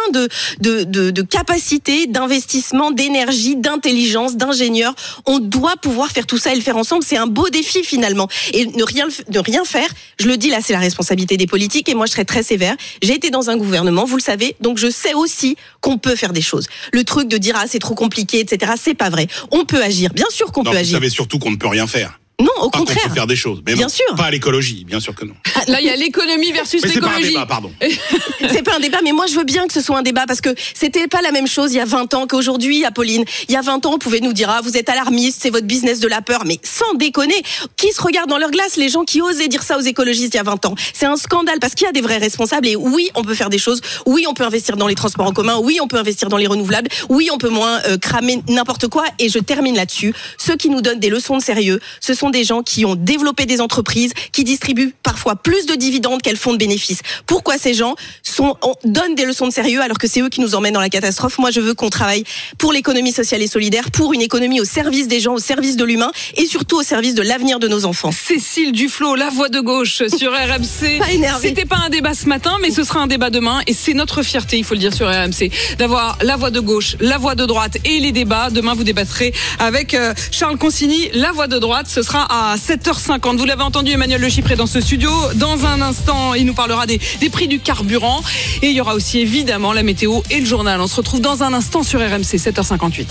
de capacités, d'investissement, d'énergie, d'intelligence, d'ingénieurs. On doit pouvoir faire tout ça et le faire ensemble. C'est un beau défi finalement. Et ne rien faire, je le dis là, c'est la responsabilité des politiques et moi je serai très sévère. J'ai été dans un gouvernement, vous le savez, donc je sais aussi qu'on peut faire des choses. Le truc de dire c'est trop compliqué, etc., c'est pas vrai. On peut agir, bien sûr qu'on peut agir. Vous savez surtout qu'on ne peut rien faire. Non, au contraire. On peut faire des choses, mais bien non, sûr. Pas à l'écologie, bien sûr que non. Là, il y a l'économie versus mais l'écologie. C'est pas un débat, pardon. C'est pas un débat, mais moi je veux bien que ce soit un débat parce que c'était pas la même chose il y a 20 ans qu'aujourd'hui, Apolline. Il y a 20 ans, on pouvait nous dire vous êtes alarmiste, c'est votre business de la peur, mais sans déconner, qui se regardent dans leur glace, les gens qui osaient dire ça aux écologistes il y a 20 ans. C'est un scandale parce qu'il y a des vrais responsables et oui, on peut faire des choses. Oui, on peut investir dans les transports en commun. Oui, on peut investir dans les renouvelables. Oui, on peut moins cramer n'importe quoi. Et je termine là-dessus. Ceux qui nous donnent des leçons de sérieux, ce sont des gens qui ont développer des entreprises qui distribuent parfois plus de dividendes qu'elles font de bénéfices. Pourquoi ces gens donnent des leçons de sérieux alors que c'est eux qui nous emmènent dans la catastrophe? Moi, je veux qu'on travaille pour l'économie sociale et solidaire, pour une économie au service des gens, au service de l'humain et surtout au service de l'avenir de nos enfants. Cécile Duflot, la voix de gauche sur RMC. Pas énervé. C'était pas un débat ce matin, mais ce sera un débat demain et c'est notre fierté, il faut le dire sur RMC, d'avoir la voix de gauche, la voix de droite et les débats. Demain, vous débattrez avec Charles Consigny, la voix de droite. Ce sera à 7h50. Vous l'avez entendu, Emmanuel Le Chypre est dans ce studio. Dans un instant, il nous parlera des prix du carburant. Et il y aura aussi évidemment la météo et le journal. On se retrouve dans un instant sur RMC, 7h58.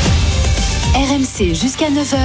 RMC jusqu'à 9h.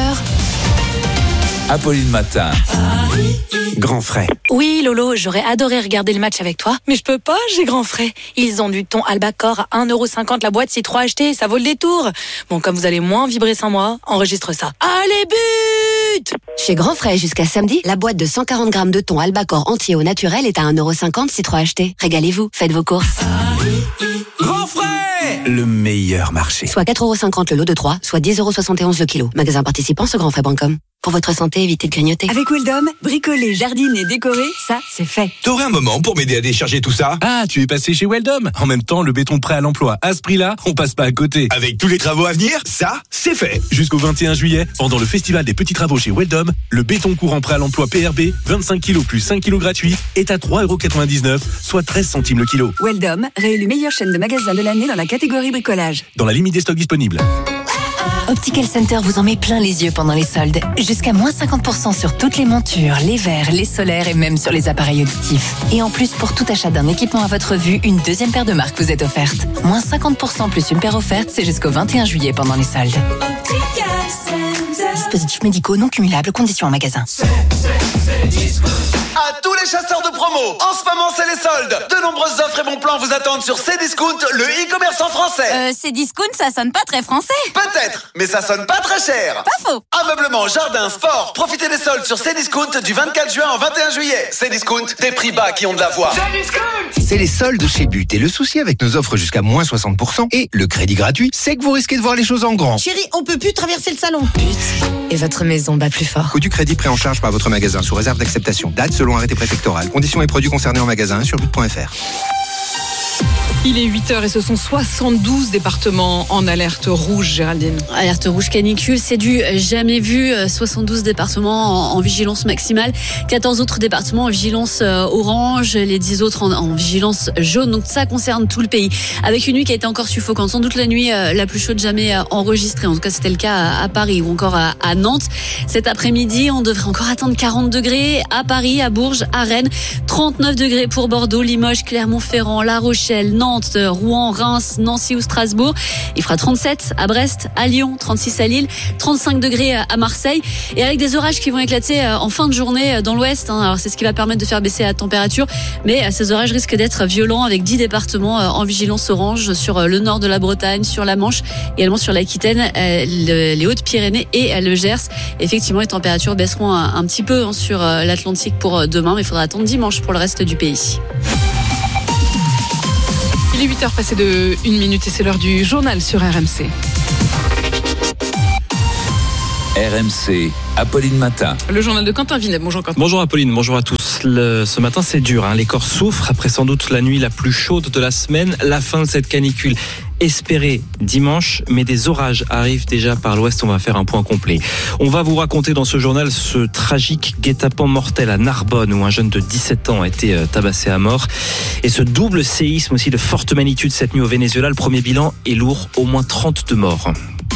Apolline Matin. Grand frais. Oui, Lolo, j'aurais adoré regarder le match avec toi, mais je peux pas, j'ai grand frais. Ils ont du thon Albacor à 1,50€ la boîte, c'est trop acheté, ça vaut le détour. Bon, comme vous allez moins vibrer sans moi, enregistre ça. Allez, but! Chez Grand Frais, jusqu'à samedi, la boîte de 140 grammes de thon Albacor entier au naturel est à 1,50€ si trop acheté. Régalez-vous, faites vos courses. Grand frais, le meilleur marché. Soit 4,50€ le lot de 3, soit 10,71€ le kilo. Magasin participant sur grandfrais.com. Pour votre santé, évitez de grignoter. Avec Weldom, bricoler, jardiner, décorer, ça, c'est fait. T'aurais un moment pour m'aider à décharger tout ça? Ah, tu es passé chez Weldom. En même temps, le béton prêt à l'emploi, à ce prix-là, on passe pas à côté. Avec tous les travaux à venir, ça, c'est fait. Jusqu'au 21 juillet, pendant le festival des petits travaux chez Weldom, le béton courant prêt à l'emploi PRB, 25 kg plus 5 kg gratuits, est à 3,99€, soit 13 centimes le kilo. Weldom, réélu meilleure chaîne de magasins de l'année dans la catégorie bricolage. Dans la limite des stocks disponibles. Optical Center vous en met plein les yeux pendant les soldes. Jusqu'à moins 50% sur toutes les montures, les verres, les solaires et même sur les appareils auditifs. Et en plus, pour tout achat d'un équipement à votre vue, une deuxième paire de marques vous est offerte. Moins 50% plus une paire offerte, c'est jusqu'au 21 juillet pendant les soldes. Dispositifs médicaux non cumulables, conditions en magasin. À tous les chasseurs de promo, en ce moment c'est les soldes. De nombreuses offres et bons plans vous attendent sur Cdiscount, le e-commerçant français. Cdiscount, ça sonne pas très français. Peut-être, mais ça sonne pas très cher. Pas faux. Ameublement, jardin, sport. Profitez des soldes sur Cdiscount du 24 juin au 21 juillet. Cdiscount, des prix bas qui ont de la voix. C'est les soldes chez But. Et le souci avec nos offres jusqu'à moins 60% et le crédit gratuit, c'est que vous risquez de voir les choses en grand. Chérie, on peut plus traverser le salon. Et votre maison bat plus fort. Coût du crédit pris en charge par votre magasin sous réserve d'acceptation. Date selon arrêté préfectoral. électorales. Conditions et produits concernés en magasin sur but.fr. Il est 8h et ce sont 72 départements en alerte rouge, Géraldine. Alerte rouge canicule, c'est du jamais vu. 72 départements en vigilance maximale, 14 autres départements en vigilance orange, les 10 autres en vigilance jaune. Donc ça concerne tout le pays. Avec une nuit qui a été encore suffocante, sans doute la nuit la plus chaude jamais enregistrée. En tout cas, c'était le cas à Paris ou encore à Nantes. Cet après-midi, on devrait encore atteindre 40 degrés à Paris, à Bourges, à Rennes, 39 degrés pour Bordeaux, Limoges, Clermont-Ferrand, La Rochelle, Nantes, Rouen, Reims, Nancy ou Strasbourg. Il fera 37 à Brest, à Lyon, 36 à Lille, 35 degrés à Marseille. Et avec des orages qui vont éclater en fin de journée dans l'ouest. Alors c'est ce qui va permettre de faire baisser la température. Mais ces orages risquent d'être violents avec 10 départements en vigilance orange sur le nord de la Bretagne, sur la Manche, également sur l'Aquitaine, les Hautes-Pyrénées et le Gers. Effectivement, les températures baisseront un petit peu sur l'Atlantique pour demain. Mais il faudra attendre dimanche pour le reste du pays. Il est 8h passé de 1 minute et c'est l'heure du journal sur RMC. RMC, Apolline Matin. Le journal de Quentin Vinet. Bonjour Quentin. Bonjour Apolline, bonjour à tous. Ce matin c'est dur, les corps souffrent après sans doute la nuit la plus chaude de la semaine. La fin de cette canicule espérée dimanche, mais des orages arrivent déjà par l'ouest. On va faire un point complet. On va vous raconter dans ce journal ce tragique guet-apens mortel à Narbonne où un jeune de 17 ans a été tabassé à mort. Et ce double séisme aussi de forte magnitude cette nuit au Venezuela. Le premier bilan est lourd, au moins 32 morts.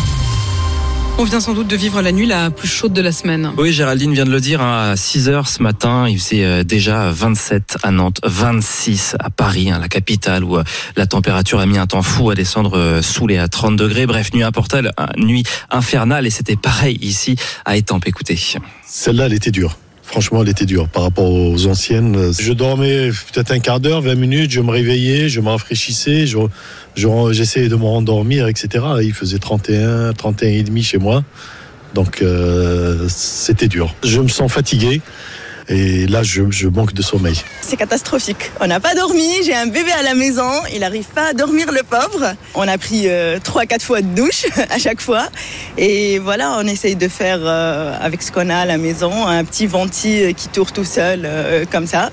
On vient sans doute de vivre la nuit la plus chaude de la semaine. Oui, Géraldine vient de le dire, à 6h ce matin, il faisait déjà 27 à Nantes, 26 à Paris, la capitale, où la température a mis un temps fou à descendre sous les 30 degrés. Bref, nuit nuit infernale, et c'était pareil ici à Étampes. Écoutez. Celle-là, elle était dure. Franchement, elle était dure par rapport aux anciennes. Je dormais peut-être un quart d'heure, 20 minutes, je me réveillais, je me rafraîchissais, j'essayais de me rendormir, etc. Il faisait 31 et demi chez moi. Donc, c'était dur. Je me sens fatigué. Et là, je manque de sommeil. C'est catastrophique. On n'a pas dormi, j'ai un bébé à la maison, il n'arrive pas à dormir le pauvre. On a pris 3-4 fois de douche à chaque fois. Et voilà, on essaye de faire avec ce qu'on a à la maison, un petit venti qui tourne tout seul comme ça.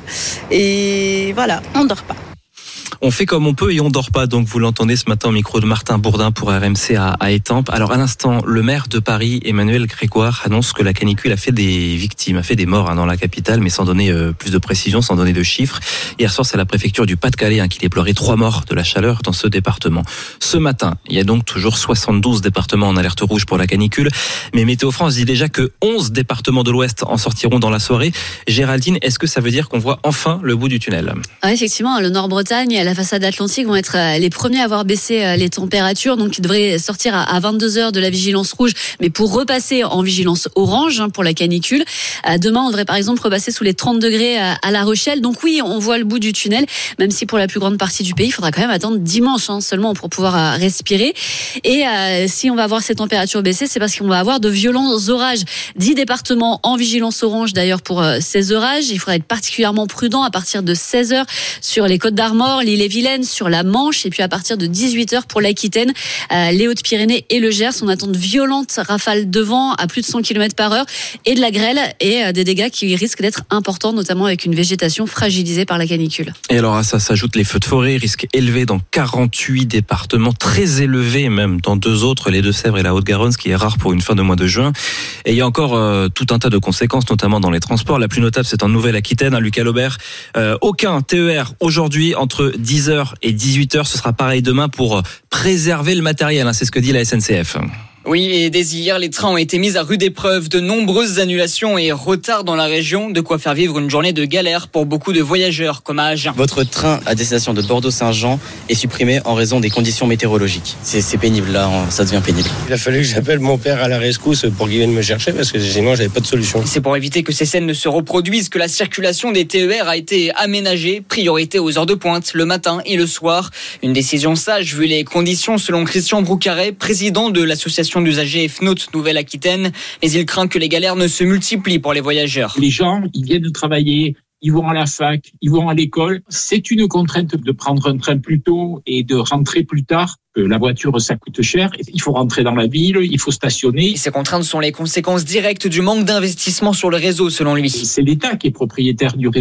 Et voilà, on ne dort pas. On fait comme on peut et on dort pas. Donc vous l'entendez ce matin au micro de Martin Bourdin pour RMC à Étampes. Alors à l'instant, le maire de Paris, Emmanuel Grégoire, annonce que la canicule a fait des victimes, a fait des morts dans la capitale, mais sans donner plus de précision, sans donner de chiffres. Hier soir, c'est la préfecture du Pas-de-Calais qui déplorait 3 morts de la chaleur dans ce département. Ce matin, il y a donc toujours 72 départements en alerte rouge pour la canicule. Mais Météo France dit déjà que 11 départements de l'Ouest en sortiront dans la soirée. Géraldine, est-ce que ça veut dire qu'on voit enfin le bout du tunnel ? Effectivement, le Nord-Bretagne, la façade atlantique vont être les premiers à avoir baissé les températures, donc ils devraient sortir à 22h de la vigilance rouge, mais pour repasser en vigilance orange pour la canicule. Demain, on devrait par exemple repasser sous les 30 degrés à La Rochelle. Donc oui, on voit le bout du tunnel, même si pour la plus grande partie du pays, il faudra quand même attendre dimanche seulement pour pouvoir respirer. Et si on va avoir ces températures baisser, c'est parce qu'on va avoir de violents orages. 10 départements en vigilance orange d'ailleurs pour ces orages. Il faudra être particulièrement prudent à partir de 16h sur les Côtes d'Armor, l'Ille-et-Vilaine, sur la Manche, et puis à partir de 18h pour l'Aquitaine, les Hautes-Pyrénées et le Gers. On attend de violentes rafales de vent à plus de 100 km/h et de la grêle et des dégâts qui risquent d'être importants, notamment avec une végétation fragilisée par la canicule. Et alors à ça s'ajoutent les feux de forêt, risque élevé dans 48 départements, très élevé même dans 2 autres, les Deux-Sèvres et la Haute-Garonne, ce qui est rare pour une fin de mois de juin. Et il y a encore tout un tas de conséquences, notamment dans les transports. La plus notable, c'est en Nouvelle-Aquitaine, Lucas Laubert. Aucun TER aujourd'hui entre 10h et 18h, ce sera pareil demain pour préserver le matériel, c'est ce que dit la SNCF. Oui, et dès hier, les trains ont été mis à rude épreuve. De nombreuses annulations et retards dans la région, de quoi faire vivre une journée de galère pour beaucoup de voyageurs, comme à Agen. Votre train à destination de Bordeaux-Saint-Jean est supprimé en raison des conditions météorologiques. C'est pénible, là, ça devient pénible. Il a fallu que j'appelle mon père à la rescousse pour qu'il vienne me chercher, parce que sinon, j'avais pas de solution. C'est pour éviter que ces scènes ne se reproduisent que la circulation des TER a été aménagée, priorité aux heures de pointe, le matin et le soir. Une décision sage, vu les conditions, selon Christian Broucaret, président de l'association d'usagers FNOT Nouvelle-Aquitaine, mais il craint que les galères ne se multiplient pour les voyageurs. Les gens, ils viennent travailler, ils vont à la fac, ils vont à l'école. C'est une contrainte de prendre un train plus tôt et de rentrer plus tard. La voiture, ça coûte cher. Il faut rentrer dans la ville, il faut stationner. Et ces contraintes sont les conséquences directes du manque d'investissement sur le réseau, selon lui. C'est l'État qui est propriétaire du réseau.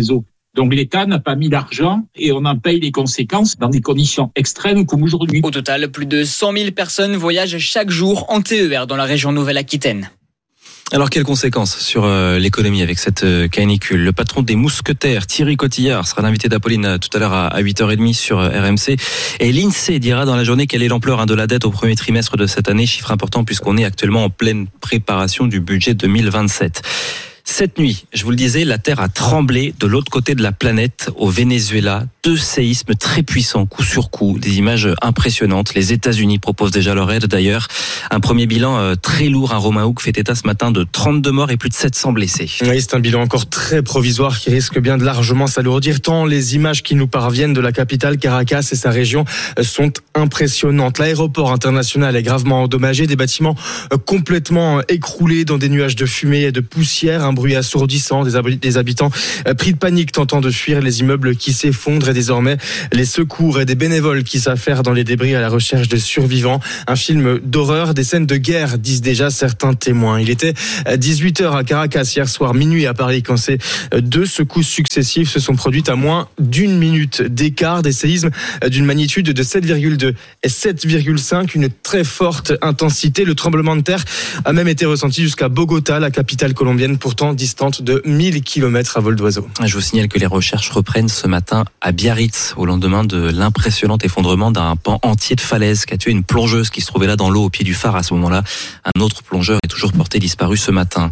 Donc l'État n'a pas mis l'argent et on en paye les conséquences dans des conditions extrêmes comme aujourd'hui. Au total, plus de 100 000 personnes voyagent chaque jour en TER dans la région Nouvelle-Aquitaine. Alors, quelles conséquences sur l'économie avec cette canicule ? Le patron des Mousquetaires, Thierry Cotillard, sera l'invité d'Apolline tout à l'heure à 8h30 sur RMC. Et l'INSEE dira dans la journée quelle est l'ampleur de la dette au premier trimestre de cette année. Chiffre important puisqu'on est actuellement en pleine préparation du budget 2027. Cette nuit, je vous le disais, la Terre a tremblé de l'autre côté de la planète, au Venezuela. 2 séismes très puissants, coup sur coup, des images impressionnantes. Les États-Unis proposent déjà leur aide d'ailleurs. Un premier bilan très lourd. Un Romain Houck fait état ce matin de 32 morts et plus de 700 blessés. Oui, c'est un bilan encore très provisoire qui risque bien de largement s'alourdir, tant les images qui nous parviennent de la capitale Caracas et sa région sont impressionnantes. L'aéroport international est gravement endommagé, des bâtiments complètement écroulés dans des nuages de fumée et de poussière, un bruit assourdissant, des habitants pris de panique tentant de fuir, les immeubles qui s'effondrent et désormais les secours et des bénévoles qui s'affairent dans les débris à la recherche de survivants. Un film d'horreur, des scènes de guerre, disent déjà certains témoins. Il était 18h à Caracas hier soir, minuit à Paris, quand ces 2 secousses successives se sont produites à moins d'1 minute d'écart. Des séismes d'une magnitude de 7,2 et 7,5, une très forte intensité. Le tremblement de terre a même été ressenti jusqu'à Bogota, la capitale colombienne, pourtant distante de 1000 km à vol d'oiseau. Je vous signale que les recherches reprennent ce matin à Biarritz, au lendemain de l'impressionnant effondrement d'un pan entier de falaise qui a tué une plongeuse qui se trouvait là dans l'eau au pied du phare à ce moment-là. Un autre plongeur est toujours porté disparu ce matin.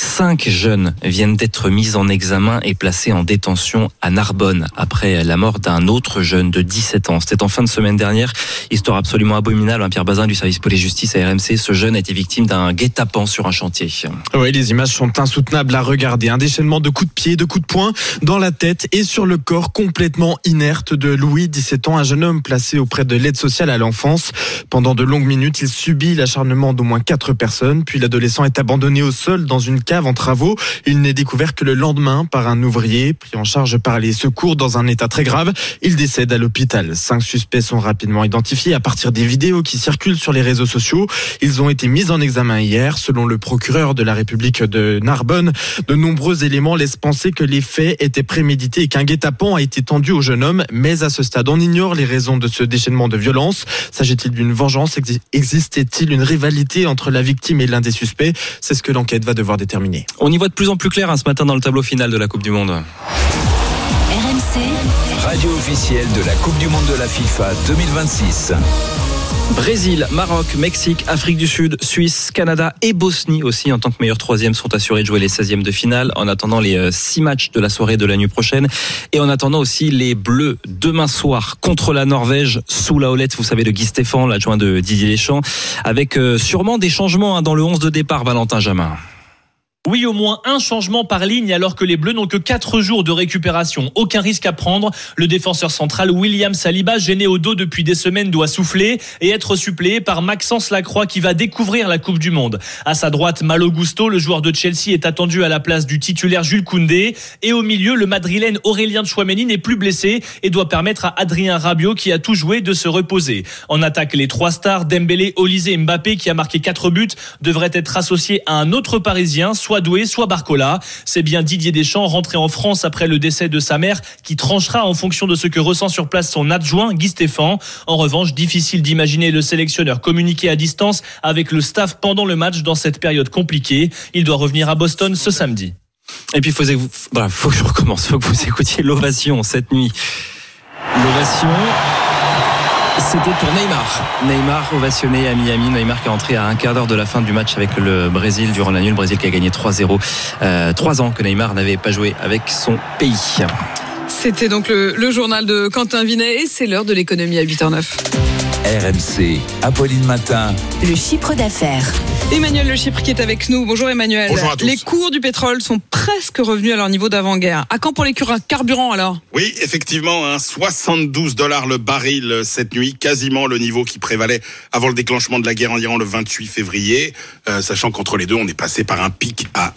5 jeunes viennent d'être mis en examen et placés en détention à Narbonne après la mort d'un autre jeune de 17 ans. C'était en fin de semaine dernière. Histoire absolument abominable. Pierre Bazin du service police-justice à RMC. Ce jeune a été victime d'un guet-apens sur un chantier. Oui, les images sont insoutenables à regarder. Un déchaînement de coups de pied, de coups de poing dans la tête et sur le corps complètement inerte de Louis, 17 ans, un jeune homme placé auprès de l'aide sociale à l'enfance. Pendant de longues minutes, il subit l'acharnement d'au moins 4 personnes. Puis l'adolescent est abandonné au sol dans une cave en travaux. Il n'est découvert que le lendemain par un ouvrier. Pris en charge par les secours dans un état très grave, il décède à l'hôpital. 5 suspects sont rapidement identifiés à partir des vidéos qui circulent sur les réseaux sociaux. Ils ont été mis en examen hier. Selon le procureur de la République de Narbonne, de nombreux éléments laissent penser que les faits étaient prémédités et qu'un guet-apens a été tendu au jeune homme. Mais à ce stade, on ignore les raisons de ce déchaînement de violence. S'agit-il d'une vengeance ? Existait-il une rivalité entre la victime et l'un des suspects ? C'est ce que l'enquête va devoir déterminer. On y voit de plus en plus clair ce matin dans le tableau final de la Coupe du Monde. RMC, radio officielle de la Coupe du Monde de la FIFA 2026. Brésil, Maroc, Mexique, Afrique du Sud, Suisse, Canada et Bosnie aussi en tant que meilleur 3e sont assurés de jouer les 16e de finale en attendant les 6 matchs de la soirée de la nuit prochaine et en attendant aussi les Bleus demain soir contre la Norvège sous la houlette, vous savez, de Guy Stéphane, l'adjoint de Didier Deschamps, avec sûrement des changements dans le 11 de départ, Valentin Jamin. Oui, au moins un changement par ligne alors que les Bleus n'ont que 4 jours de récupération. Aucun risque à prendre. Le défenseur central William Saliba, gêné au dos depuis des semaines, doit souffler et être suppléé par Maxence Lacroix qui va découvrir la Coupe du Monde. À sa droite, Malo Gusto, le joueur de Chelsea, est attendu à la place du titulaire Jules Koundé. Et au milieu, le Madrilène Aurélien Tchouaméni n'est plus blessé et doit permettre à Adrien Rabiot, qui a tout joué, de se reposer. En attaque, les 3 stars, Dembélé, Olise et Mbappé, qui a marqué 4 buts, devraient être associés à un autre Parisien, soit Doué, soit Barcola. C'est bien Didier Deschamps, rentré en France après le décès de sa mère, qui tranchera en fonction de ce que ressent sur place son adjoint Guy Stéphane. En revanche, difficile d'imaginer le sélectionneur communiquer à distance avec le staff pendant le match dans cette période compliquée. Il doit revenir à Boston ce samedi. Et puis faut que je recommence, faut que vous écoutiez l'ovation cette nuit. L'ovation, c'était pour Neymar ovationné à Miami. Neymar qui est entré à un quart d'heure de la fin du match avec le Brésil durant la nuit. Le Brésil qui a gagné 3-0. 3 ans que Neymar n'avait pas joué avec son pays. C'était donc le journal de Quentin Vinet et c'est l'heure de l'économie à 8h09. RMC, Apolline Matin. Le chiffre d'affaires. Emmanuel Le Chypre qui est avec nous. Bonjour Emmanuel. Bonjour à tous. Les cours du pétrole sont presque revenus à leur niveau d'avant-guerre. À quand pour les carburants alors ? Oui, effectivement, $72 le baril cette nuit, quasiment le niveau qui prévalait avant le déclenchement de la guerre en Iran le 28 février, sachant qu'entre les deux, on est passé par un pic à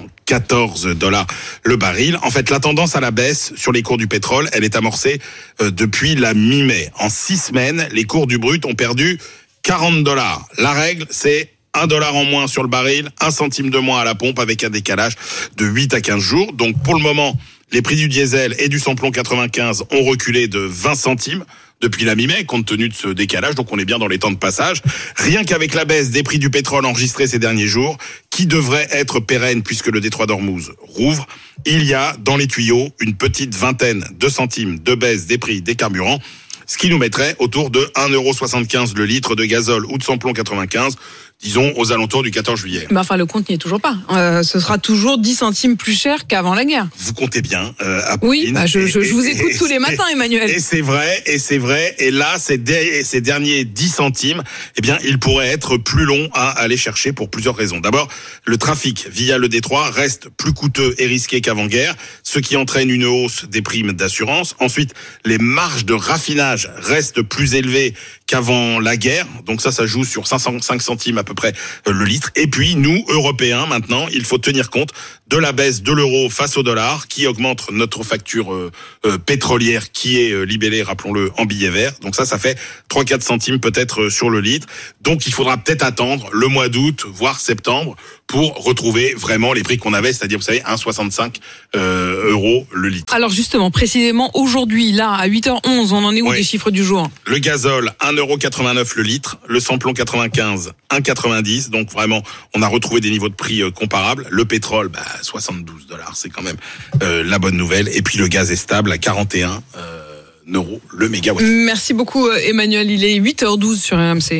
$114 le baril. En fait, la tendance à la baisse sur les cours du pétrole, elle est amorcée depuis la mi-mai. En 6 semaines, les cours du brut ont perdu $40. La règle, c'est $1 en moins sur le baril, 1 centime de moins à la pompe avec un décalage de 8 à 15 jours. Donc pour le moment, Les prix du diesel et du samplon 95 ont reculé de 20 centimes depuis la mi-mai, compte tenu de ce décalage, donc on est bien dans les temps de passage. Rien qu'avec la baisse des prix du pétrole enregistrée ces derniers jours, qui devrait être pérenne puisque le détroit d'Ormuz rouvre, il y a dans les tuyaux une petite vingtaine de centimes de baisse des prix des carburants, ce qui nous mettrait autour de 1,75 € le litre de gazole ou de samplon 95, disons aux alentours du 14 juillet. Enfin, le compte n'y est toujours pas. Ce sera toujours 10 centimes plus cher qu'avant la guerre. Vous comptez bien, oui, je vous écoute tous les matins, Emmanuel. Et c'est vrai. Et là, ces derniers 10 centimes, eh bien, ils pourraient être plus longs à aller chercher pour plusieurs raisons. D'abord, le trafic via le détroit reste plus coûteux et risqué qu'avant-guerre, ce qui entraîne une hausse des primes d'assurance. Ensuite, les marges de raffinage restent plus élevées qu'avant la guerre. Donc ça joue sur 5 centimes à peu près le litre. Et puis, nous, Européens, maintenant, il faut tenir compte de la baisse de l'euro face au dollar qui augmente notre facture pétrolière qui est libellée, rappelons-le, en billets verts. Donc ça fait 3-4 centimes peut-être sur le litre. Donc il faudra peut-être attendre le mois d'août, voire septembre, pour retrouver vraiment les prix qu'on avait, c'est-à-dire, vous savez, 1,65 € le litre. Alors justement, précisément aujourd'hui, là, à 8h11, on en est où des chiffres du jour? Le gazole, 1,89 € le litre. Le samplon 95, 1,90 €. Donc vraiment, on a retrouvé des niveaux de prix comparables. Le pétrole, 72 $, c'est quand même la bonne nouvelle. Et puis le gaz est stable à 41 € le mégawatt. Merci beaucoup Emmanuel, il est 8h12 sur RMC.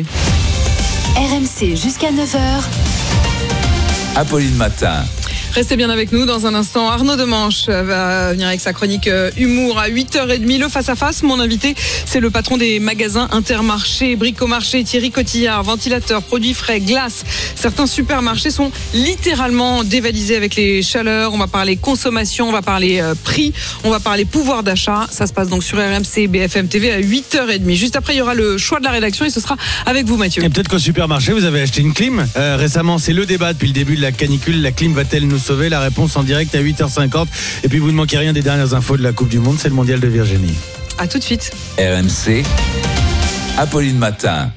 RMC jusqu'à 9h. Apolline Matin. Restez bien avec nous. Dans un instant, Arnaud Demanche va venir avec sa chronique humour à 8h30. Le face-à-face, mon invité, c'est le patron des magasins Intermarché, Bricomarché, Thierry Cotillard. Ventilateurs, produits frais, glace. Certains supermarchés sont littéralement dévalisés avec les chaleurs. On va parler consommation, on va parler prix, on va parler pouvoir d'achat. Ça se passe donc sur RMC BFM TV à 8h30. Juste après, il y aura le choix de la rédaction et ce sera avec vous, Mathieu. Et peut-être qu'au supermarché, vous avez acheté une clim. Récemment, c'est le débat depuis le début de la canicule. La clim va-t-elle nous sauver? La réponse en direct à 8h50. Et puis vous ne manquez rien des dernières infos de la Coupe du Monde, c'est le mondial de Virginie. À tout de suite. RMC, Apolline Matin.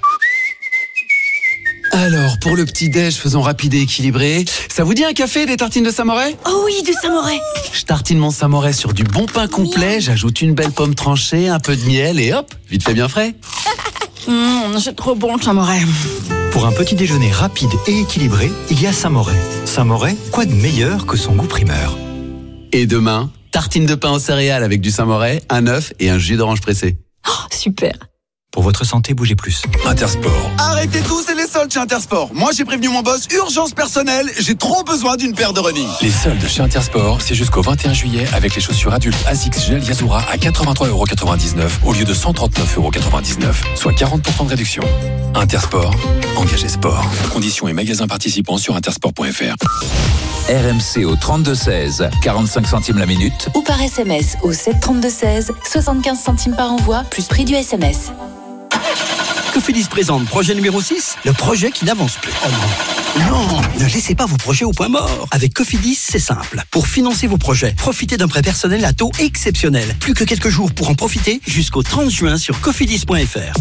Alors, pour le petit-déj, faisons rapide et équilibré. Ça vous dit un café, des tartines de Saint-Moret? Oh oui, du Saint-Moret. Je tartine mon Saint-Moret sur du bon pain complet, j'ajoute une belle pomme tranchée, un peu de miel et hop, vite fait bien frais. C'est trop bon le Saint-Moret. Pour un petit déjeuner rapide et équilibré, il y a Saint-Moret. Saint-Moret, quoi de meilleur que son goût primeur? Et demain, tartine de pain aux céréales avec du Saint-Moret, un œuf et un jus d'orange pressé. Oh, super. Pour votre santé, bougez plus. Intersport. Arrêtez tout, c'est les soldes chez Intersport. Moi, j'ai prévenu mon boss, urgence personnelle, j'ai trop besoin d'une paire de running. Les soldes chez Intersport, c'est jusqu'au 21 juillet avec les chaussures adultes ASICS Gel Yazura à 83,99 € au lieu de 139,99 €, soit 40% de réduction. Intersport, engagez sport. Conditions et magasins participants sur intersport.fr. RMC au 32-16, 45 centimes la minute. Ou par SMS au 732-16, 75 centimes par envoi, plus prix du SMS. Cofidis présente projet numéro 6, le projet qui n'avance plus. Oh non, ne laissez pas vos projets au point mort. Avec Cofidis, c'est simple. Pour financer vos projets, profitez d'un prêt personnel à taux exceptionnel. Plus que quelques jours pour en profiter jusqu'au 30 juin sur cofidis.fr.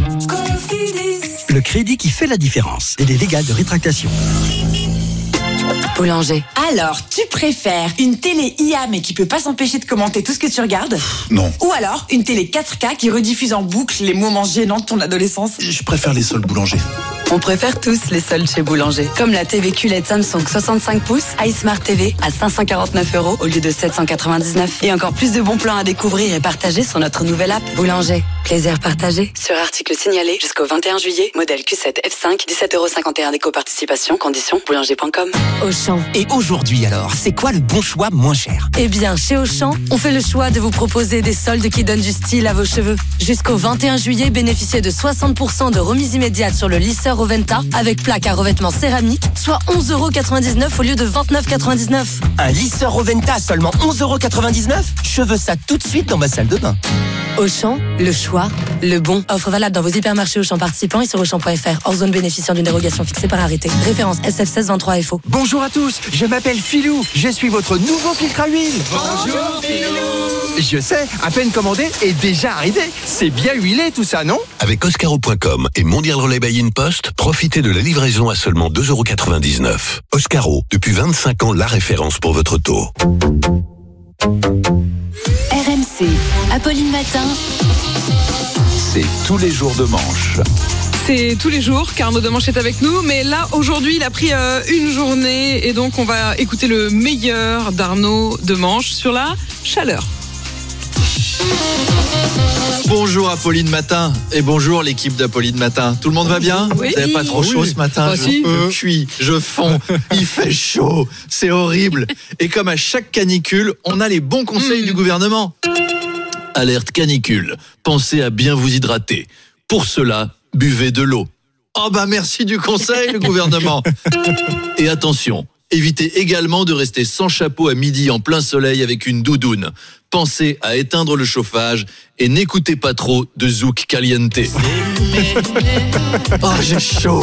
Le crédit qui fait la différence. Délai légal de rétractation. Boulanger. Alors, tu préfères une télé IA mais qui peut pas s'empêcher de commenter tout ce que tu regardes? Non. Ou alors une télé 4K qui rediffuse en boucle les moments gênants de ton adolescence? Je préfère les soldes Boulanger. On préfère tous les soldes chez Boulanger. Comme la TV QLED Samsung 65 pouces, iSmart TV à 549 € au lieu de 799. Et encore plus de bons plans à découvrir et partager sur notre nouvelle app Boulanger. Plaisir partagé. Sur article signalé jusqu'au 21 juillet, modèle Q7 F5, 17,51 € d'éco-participation, conditions boulanger.com. Auchan. Et aujourd'hui alors, c'est quoi le bon choix moins cher? Eh bien, chez Auchan, on fait le choix de vous proposer des soldes qui donnent du style à vos cheveux. Jusqu'au 21 juillet, bénéficiez de 60% de remise immédiate sur le lisseur Oventa avec plaque à revêtement céramique, soit 11,99 € au lieu de 29,99 €. Un lisseur Oventa à seulement 11,99 €? Je veux ça tout de suite dans ma salle de bain. Auchan, le choix, le bon. Offre valable dans vos hypermarchés Auchan participants et sur Auchan.fr. Hors zone bénéficiant d'une dérogation fixée par arrêté. Référence SF1623FO. Bonjour à tous, je m'appelle Philou. Je suis votre nouveau filtre à huile. Bonjour Philou. Je sais, à peine commandé et déjà arrivé. C'est bien huilé tout ça, non? Avec Oscaro.com et Mondial Relay by InPost, profitez de la livraison à seulement 2,99 €. Oscaro, depuis 25 ans, la référence pour votre taux. RMC, Apolline Matin. C'est tous les jours de manche. C'est tous les jours qu'Arnaud Demanche est avec nous, mais là aujourd'hui il a pris une journée et donc on va écouter le meilleur d'Arnaud Demanche sur la chaleur. Bonjour Apolline Matin et bonjour l'équipe d'Apolline Matin. Tout le monde va bien ? Oui. Vous n'avez pas trop chaud ce matin ? Je cuis, je fonds, il fait chaud, c'est horrible. Et comme à chaque canicule, on a les bons conseils du gouvernement. Alerte canicule, pensez à bien vous hydrater. Pour cela, buvez de l'eau. Oh bah merci du conseil le gouvernement. Et attention, évitez également de rester sans chapeau à midi en plein soleil avec une doudoune. Pensez à éteindre le chauffage et n'écoutez pas trop de Zouk Caliente. Oh j'ai chaud,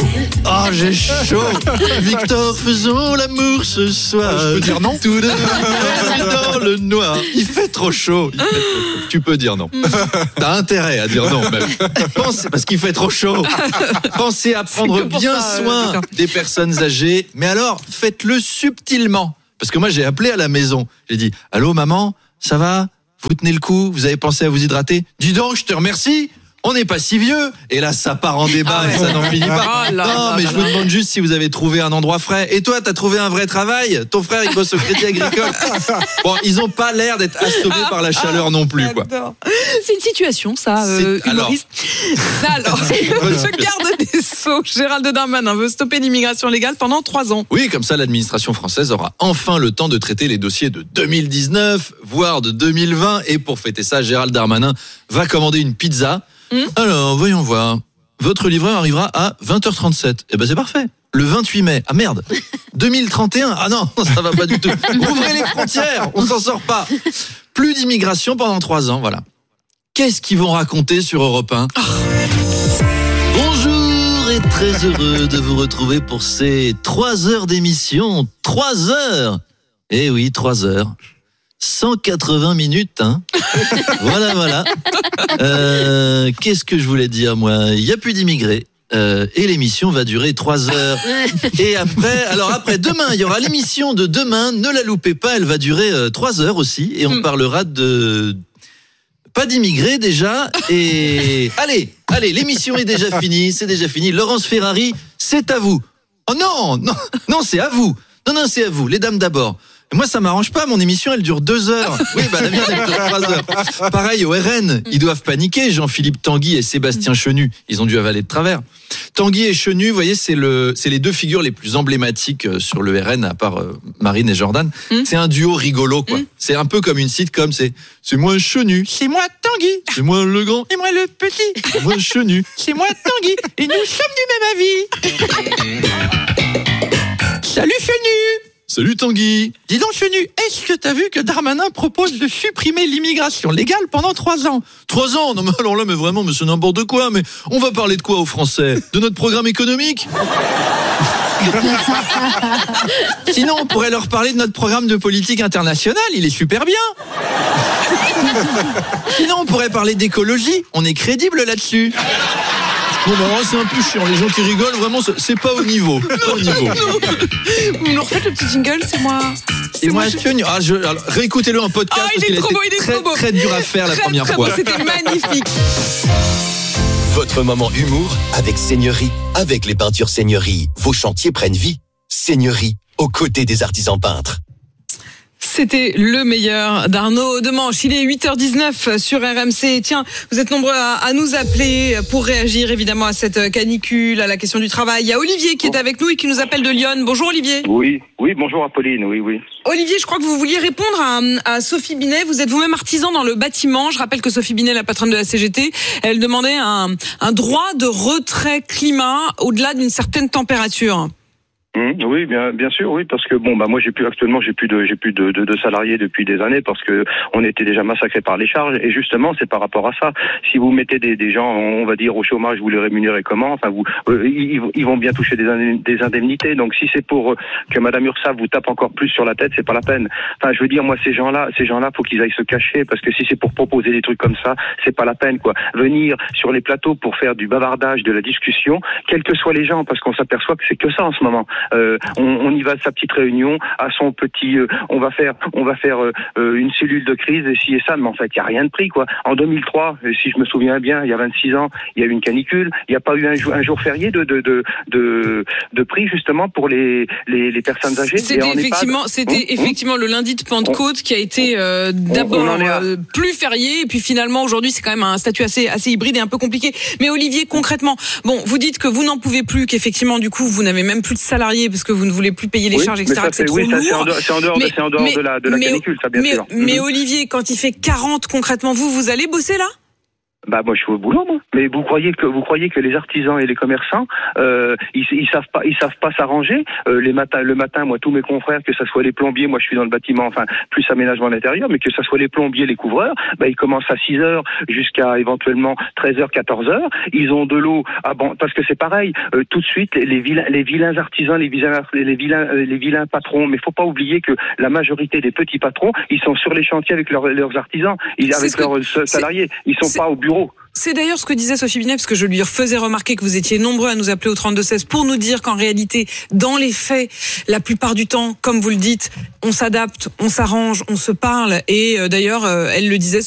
Victor, faisons l'amour ce soir. Je peux dire non ? Tout de même dans le noir. Il fait trop chaud. Tu peux dire non. T'as intérêt à dire non même. Pensez, parce qu'il fait trop chaud. Pensez à prendre bien soin des personnes âgées. Mais alors, faites-le subtilement. Parce que moi j'ai appelé à la maison. J'ai dit, allô maman ? Ça va ? Vous tenez le coup ? Vous avez pensé à vous hydrater ? Dis donc, je te remercie. On n'est pas si vieux. Et là, ça part en débat et ça n'en finit pas. Non, mais je vous demande juste si vous avez trouvé un endroit frais. Et toi, t'as trouvé un vrai travail ? Ton frère, il bosse au Crédit Agricole. Bon, ils n'ont pas l'air d'être assommés par la chaleur non plus, quoi. C'est une situation, ça, humoriste. Alors, le garde des Sceaux, Gérald Darmanin, veut stopper l'immigration légale pendant 3 ans. Oui, comme ça, l'administration française aura enfin le temps de traiter les dossiers de 2019, voire de 2020. Et pour fêter ça, Gérald Darmanin va commander une pizza. Alors, voyons voir. Votre livreur arrivera à 20h37. Eh ben, c'est parfait. Le 28 mai. Ah merde. 2031. Ah non, ça va pas du tout. Ouvrez les frontières. On s'en sort pas. Plus d'immigration pendant 3 ans, voilà. Qu'est-ce qu'ils vont raconter sur Europe 1 ? Bonjour et très heureux de vous retrouver pour ces 3 heures d'émission. 3 heures. Eh oui, 3 heures. 180 minutes, hein. Voilà. Qu'est-ce que je voulais dire, moi ? Il n'y a plus d'immigrés. Et l'émission va durer 3 heures. Et après demain, il y aura l'émission de demain. Ne la loupez pas, elle va durer 3 heures aussi. Et on parlera de... Pas d'immigrés déjà. Et allez, l'émission est déjà finie. C'est déjà fini. Laurence Ferrari, c'est à vous. Oh non, c'est à vous. Non, c'est à vous. Les dames d'abord. Moi, ça m'arrange pas, mon émission, elle dure 2 heures. Oui, la mienne, elle dure 3 heures. Pareil, au RN, ils doivent paniquer. Jean-Philippe Tanguy et Sébastien Chenu, ils ont dû avaler de travers. Tanguy et Chenu, vous voyez, c'est les 2 figures les plus emblématiques sur le RN, à part Marine et Jordan. C'est un duo rigolo, quoi. C'est un peu comme une sitcom, c'est moi Chenu, c'est moi Tanguy, c'est moi le grand, et moi le petit, c'est moi Chenu, c'est moi Tanguy, et nous sommes du même avis. Salut Chenu! Salut Tanguy. Dis donc Chenu, est-ce que t'as vu que Darmanin propose de supprimer l'immigration légale pendant 3 ans ? 3 ans ? Non mais alors là, mais vraiment, mais c'est n'importe quoi. Mais on va parler de quoi aux Français ? De notre programme économique ? Sinon, on pourrait leur parler de notre programme de politique internationale, il est super bien. Sinon, on pourrait parler d'écologie, on est crédible là-dessus. Bon, c'est un peu chiant. Les gens qui rigolent, vraiment, c'est pas au niveau. Vous nous refaites le petit jingle, c'est moi. Et moi, alors, réécoutez-le en podcast. Il est trop beau, il est trop beau. Très dur à faire la première fois. C'était magnifique. Votre moment humour avec Seigneurie. Avec les peintures Seigneurie, vos chantiers prennent vie. Seigneurie, aux côtés des artisans peintres. C'était le meilleur d'Arnaud Demanche. Il est 8h19 sur RMC. Tiens, vous êtes nombreux à nous appeler pour réagir évidemment à cette canicule, à la question du travail. Il y a Olivier qui est avec nous et qui nous appelle de Lyon. Bonjour Olivier. Oui, bonjour Apolline, oui. Olivier, je crois que vous vouliez répondre à Sophie Binet. Vous êtes vous-même artisan dans le bâtiment. Je rappelle que Sophie Binet, la patronne de la CGT, elle demandait un droit de retrait climat au-delà d'une certaine température. Oui, bien sûr, oui, parce que moi j'ai plus de salariés depuis des années parce que on était déjà massacrés par les charges et justement c'est par rapport à ça. Si vous mettez des gens, on va dire au chômage, vous les rémunérez comment ? Enfin, ils vont bien toucher des indemnités. Donc si c'est pour que Madame Ursa vous tape encore plus sur la tête, c'est pas la peine. Enfin, je veux dire, moi ces gens-là, faut qu'ils aillent se cacher parce que si c'est pour proposer des trucs comme ça, c'est pas la peine, quoi. Venir sur les plateaux pour faire du bavardage, de la discussion, quels que soient les gens, parce qu'on s'aperçoit que c'est que ça en ce moment. on y va de sa petite réunion, à son petit, on va faire une cellule de crise et ci et ça, mais en fait il y a rien de pris quoi. En 2003, si je me souviens bien, il y a 26 ans, il y a eu une canicule, il n'y a pas eu un jour férié de prix justement pour les personnes âgées. C'était effectivement le lundi de Pentecôte qui a été d'abord plus férié et puis finalement aujourd'hui c'est quand même un statut assez hybride et un peu compliqué. Mais Olivier, concrètement, bon, vous dites que vous n'en pouvez plus, qu'effectivement du coup vous n'avez même plus de salariés parce que vous ne voulez plus payer les charges, etc. C'est trop lourd. C'est en dehors de la canicule, ça bien sûr. Mais Olivier, quand il fait 40 concrètement, vous allez bosser là ? Bah moi je suis au boulot moi. Mais vous croyez que les artisans et les commerçants ils savent pas s'arranger le matin moi tous mes confrères, que ça soit les plombiers, moi je suis dans le bâtiment, enfin plus aménagement d'intérieur, mais que ça soit les plombiers, les couvreurs, ils commencent à 6h jusqu'à éventuellement 13h, 14h, ils ont de l'eau parce que c'est pareil, tout de suite les vilains artisans, les vilains patrons, mais faut pas oublier que la majorité des petits patrons, ils sont sur les chantiers avec leurs artisans, avec leurs salariés, ils sont pas au bureau. C'est d'ailleurs ce que disait Sophie Binet, parce que je lui faisais remarquer que vous étiez nombreux à nous appeler au 32-16 pour nous dire qu'en réalité, dans les faits, la plupart du temps, comme vous le dites, on s'adapte, on s'arrange, on se parle. Et d'ailleurs, elle le disait,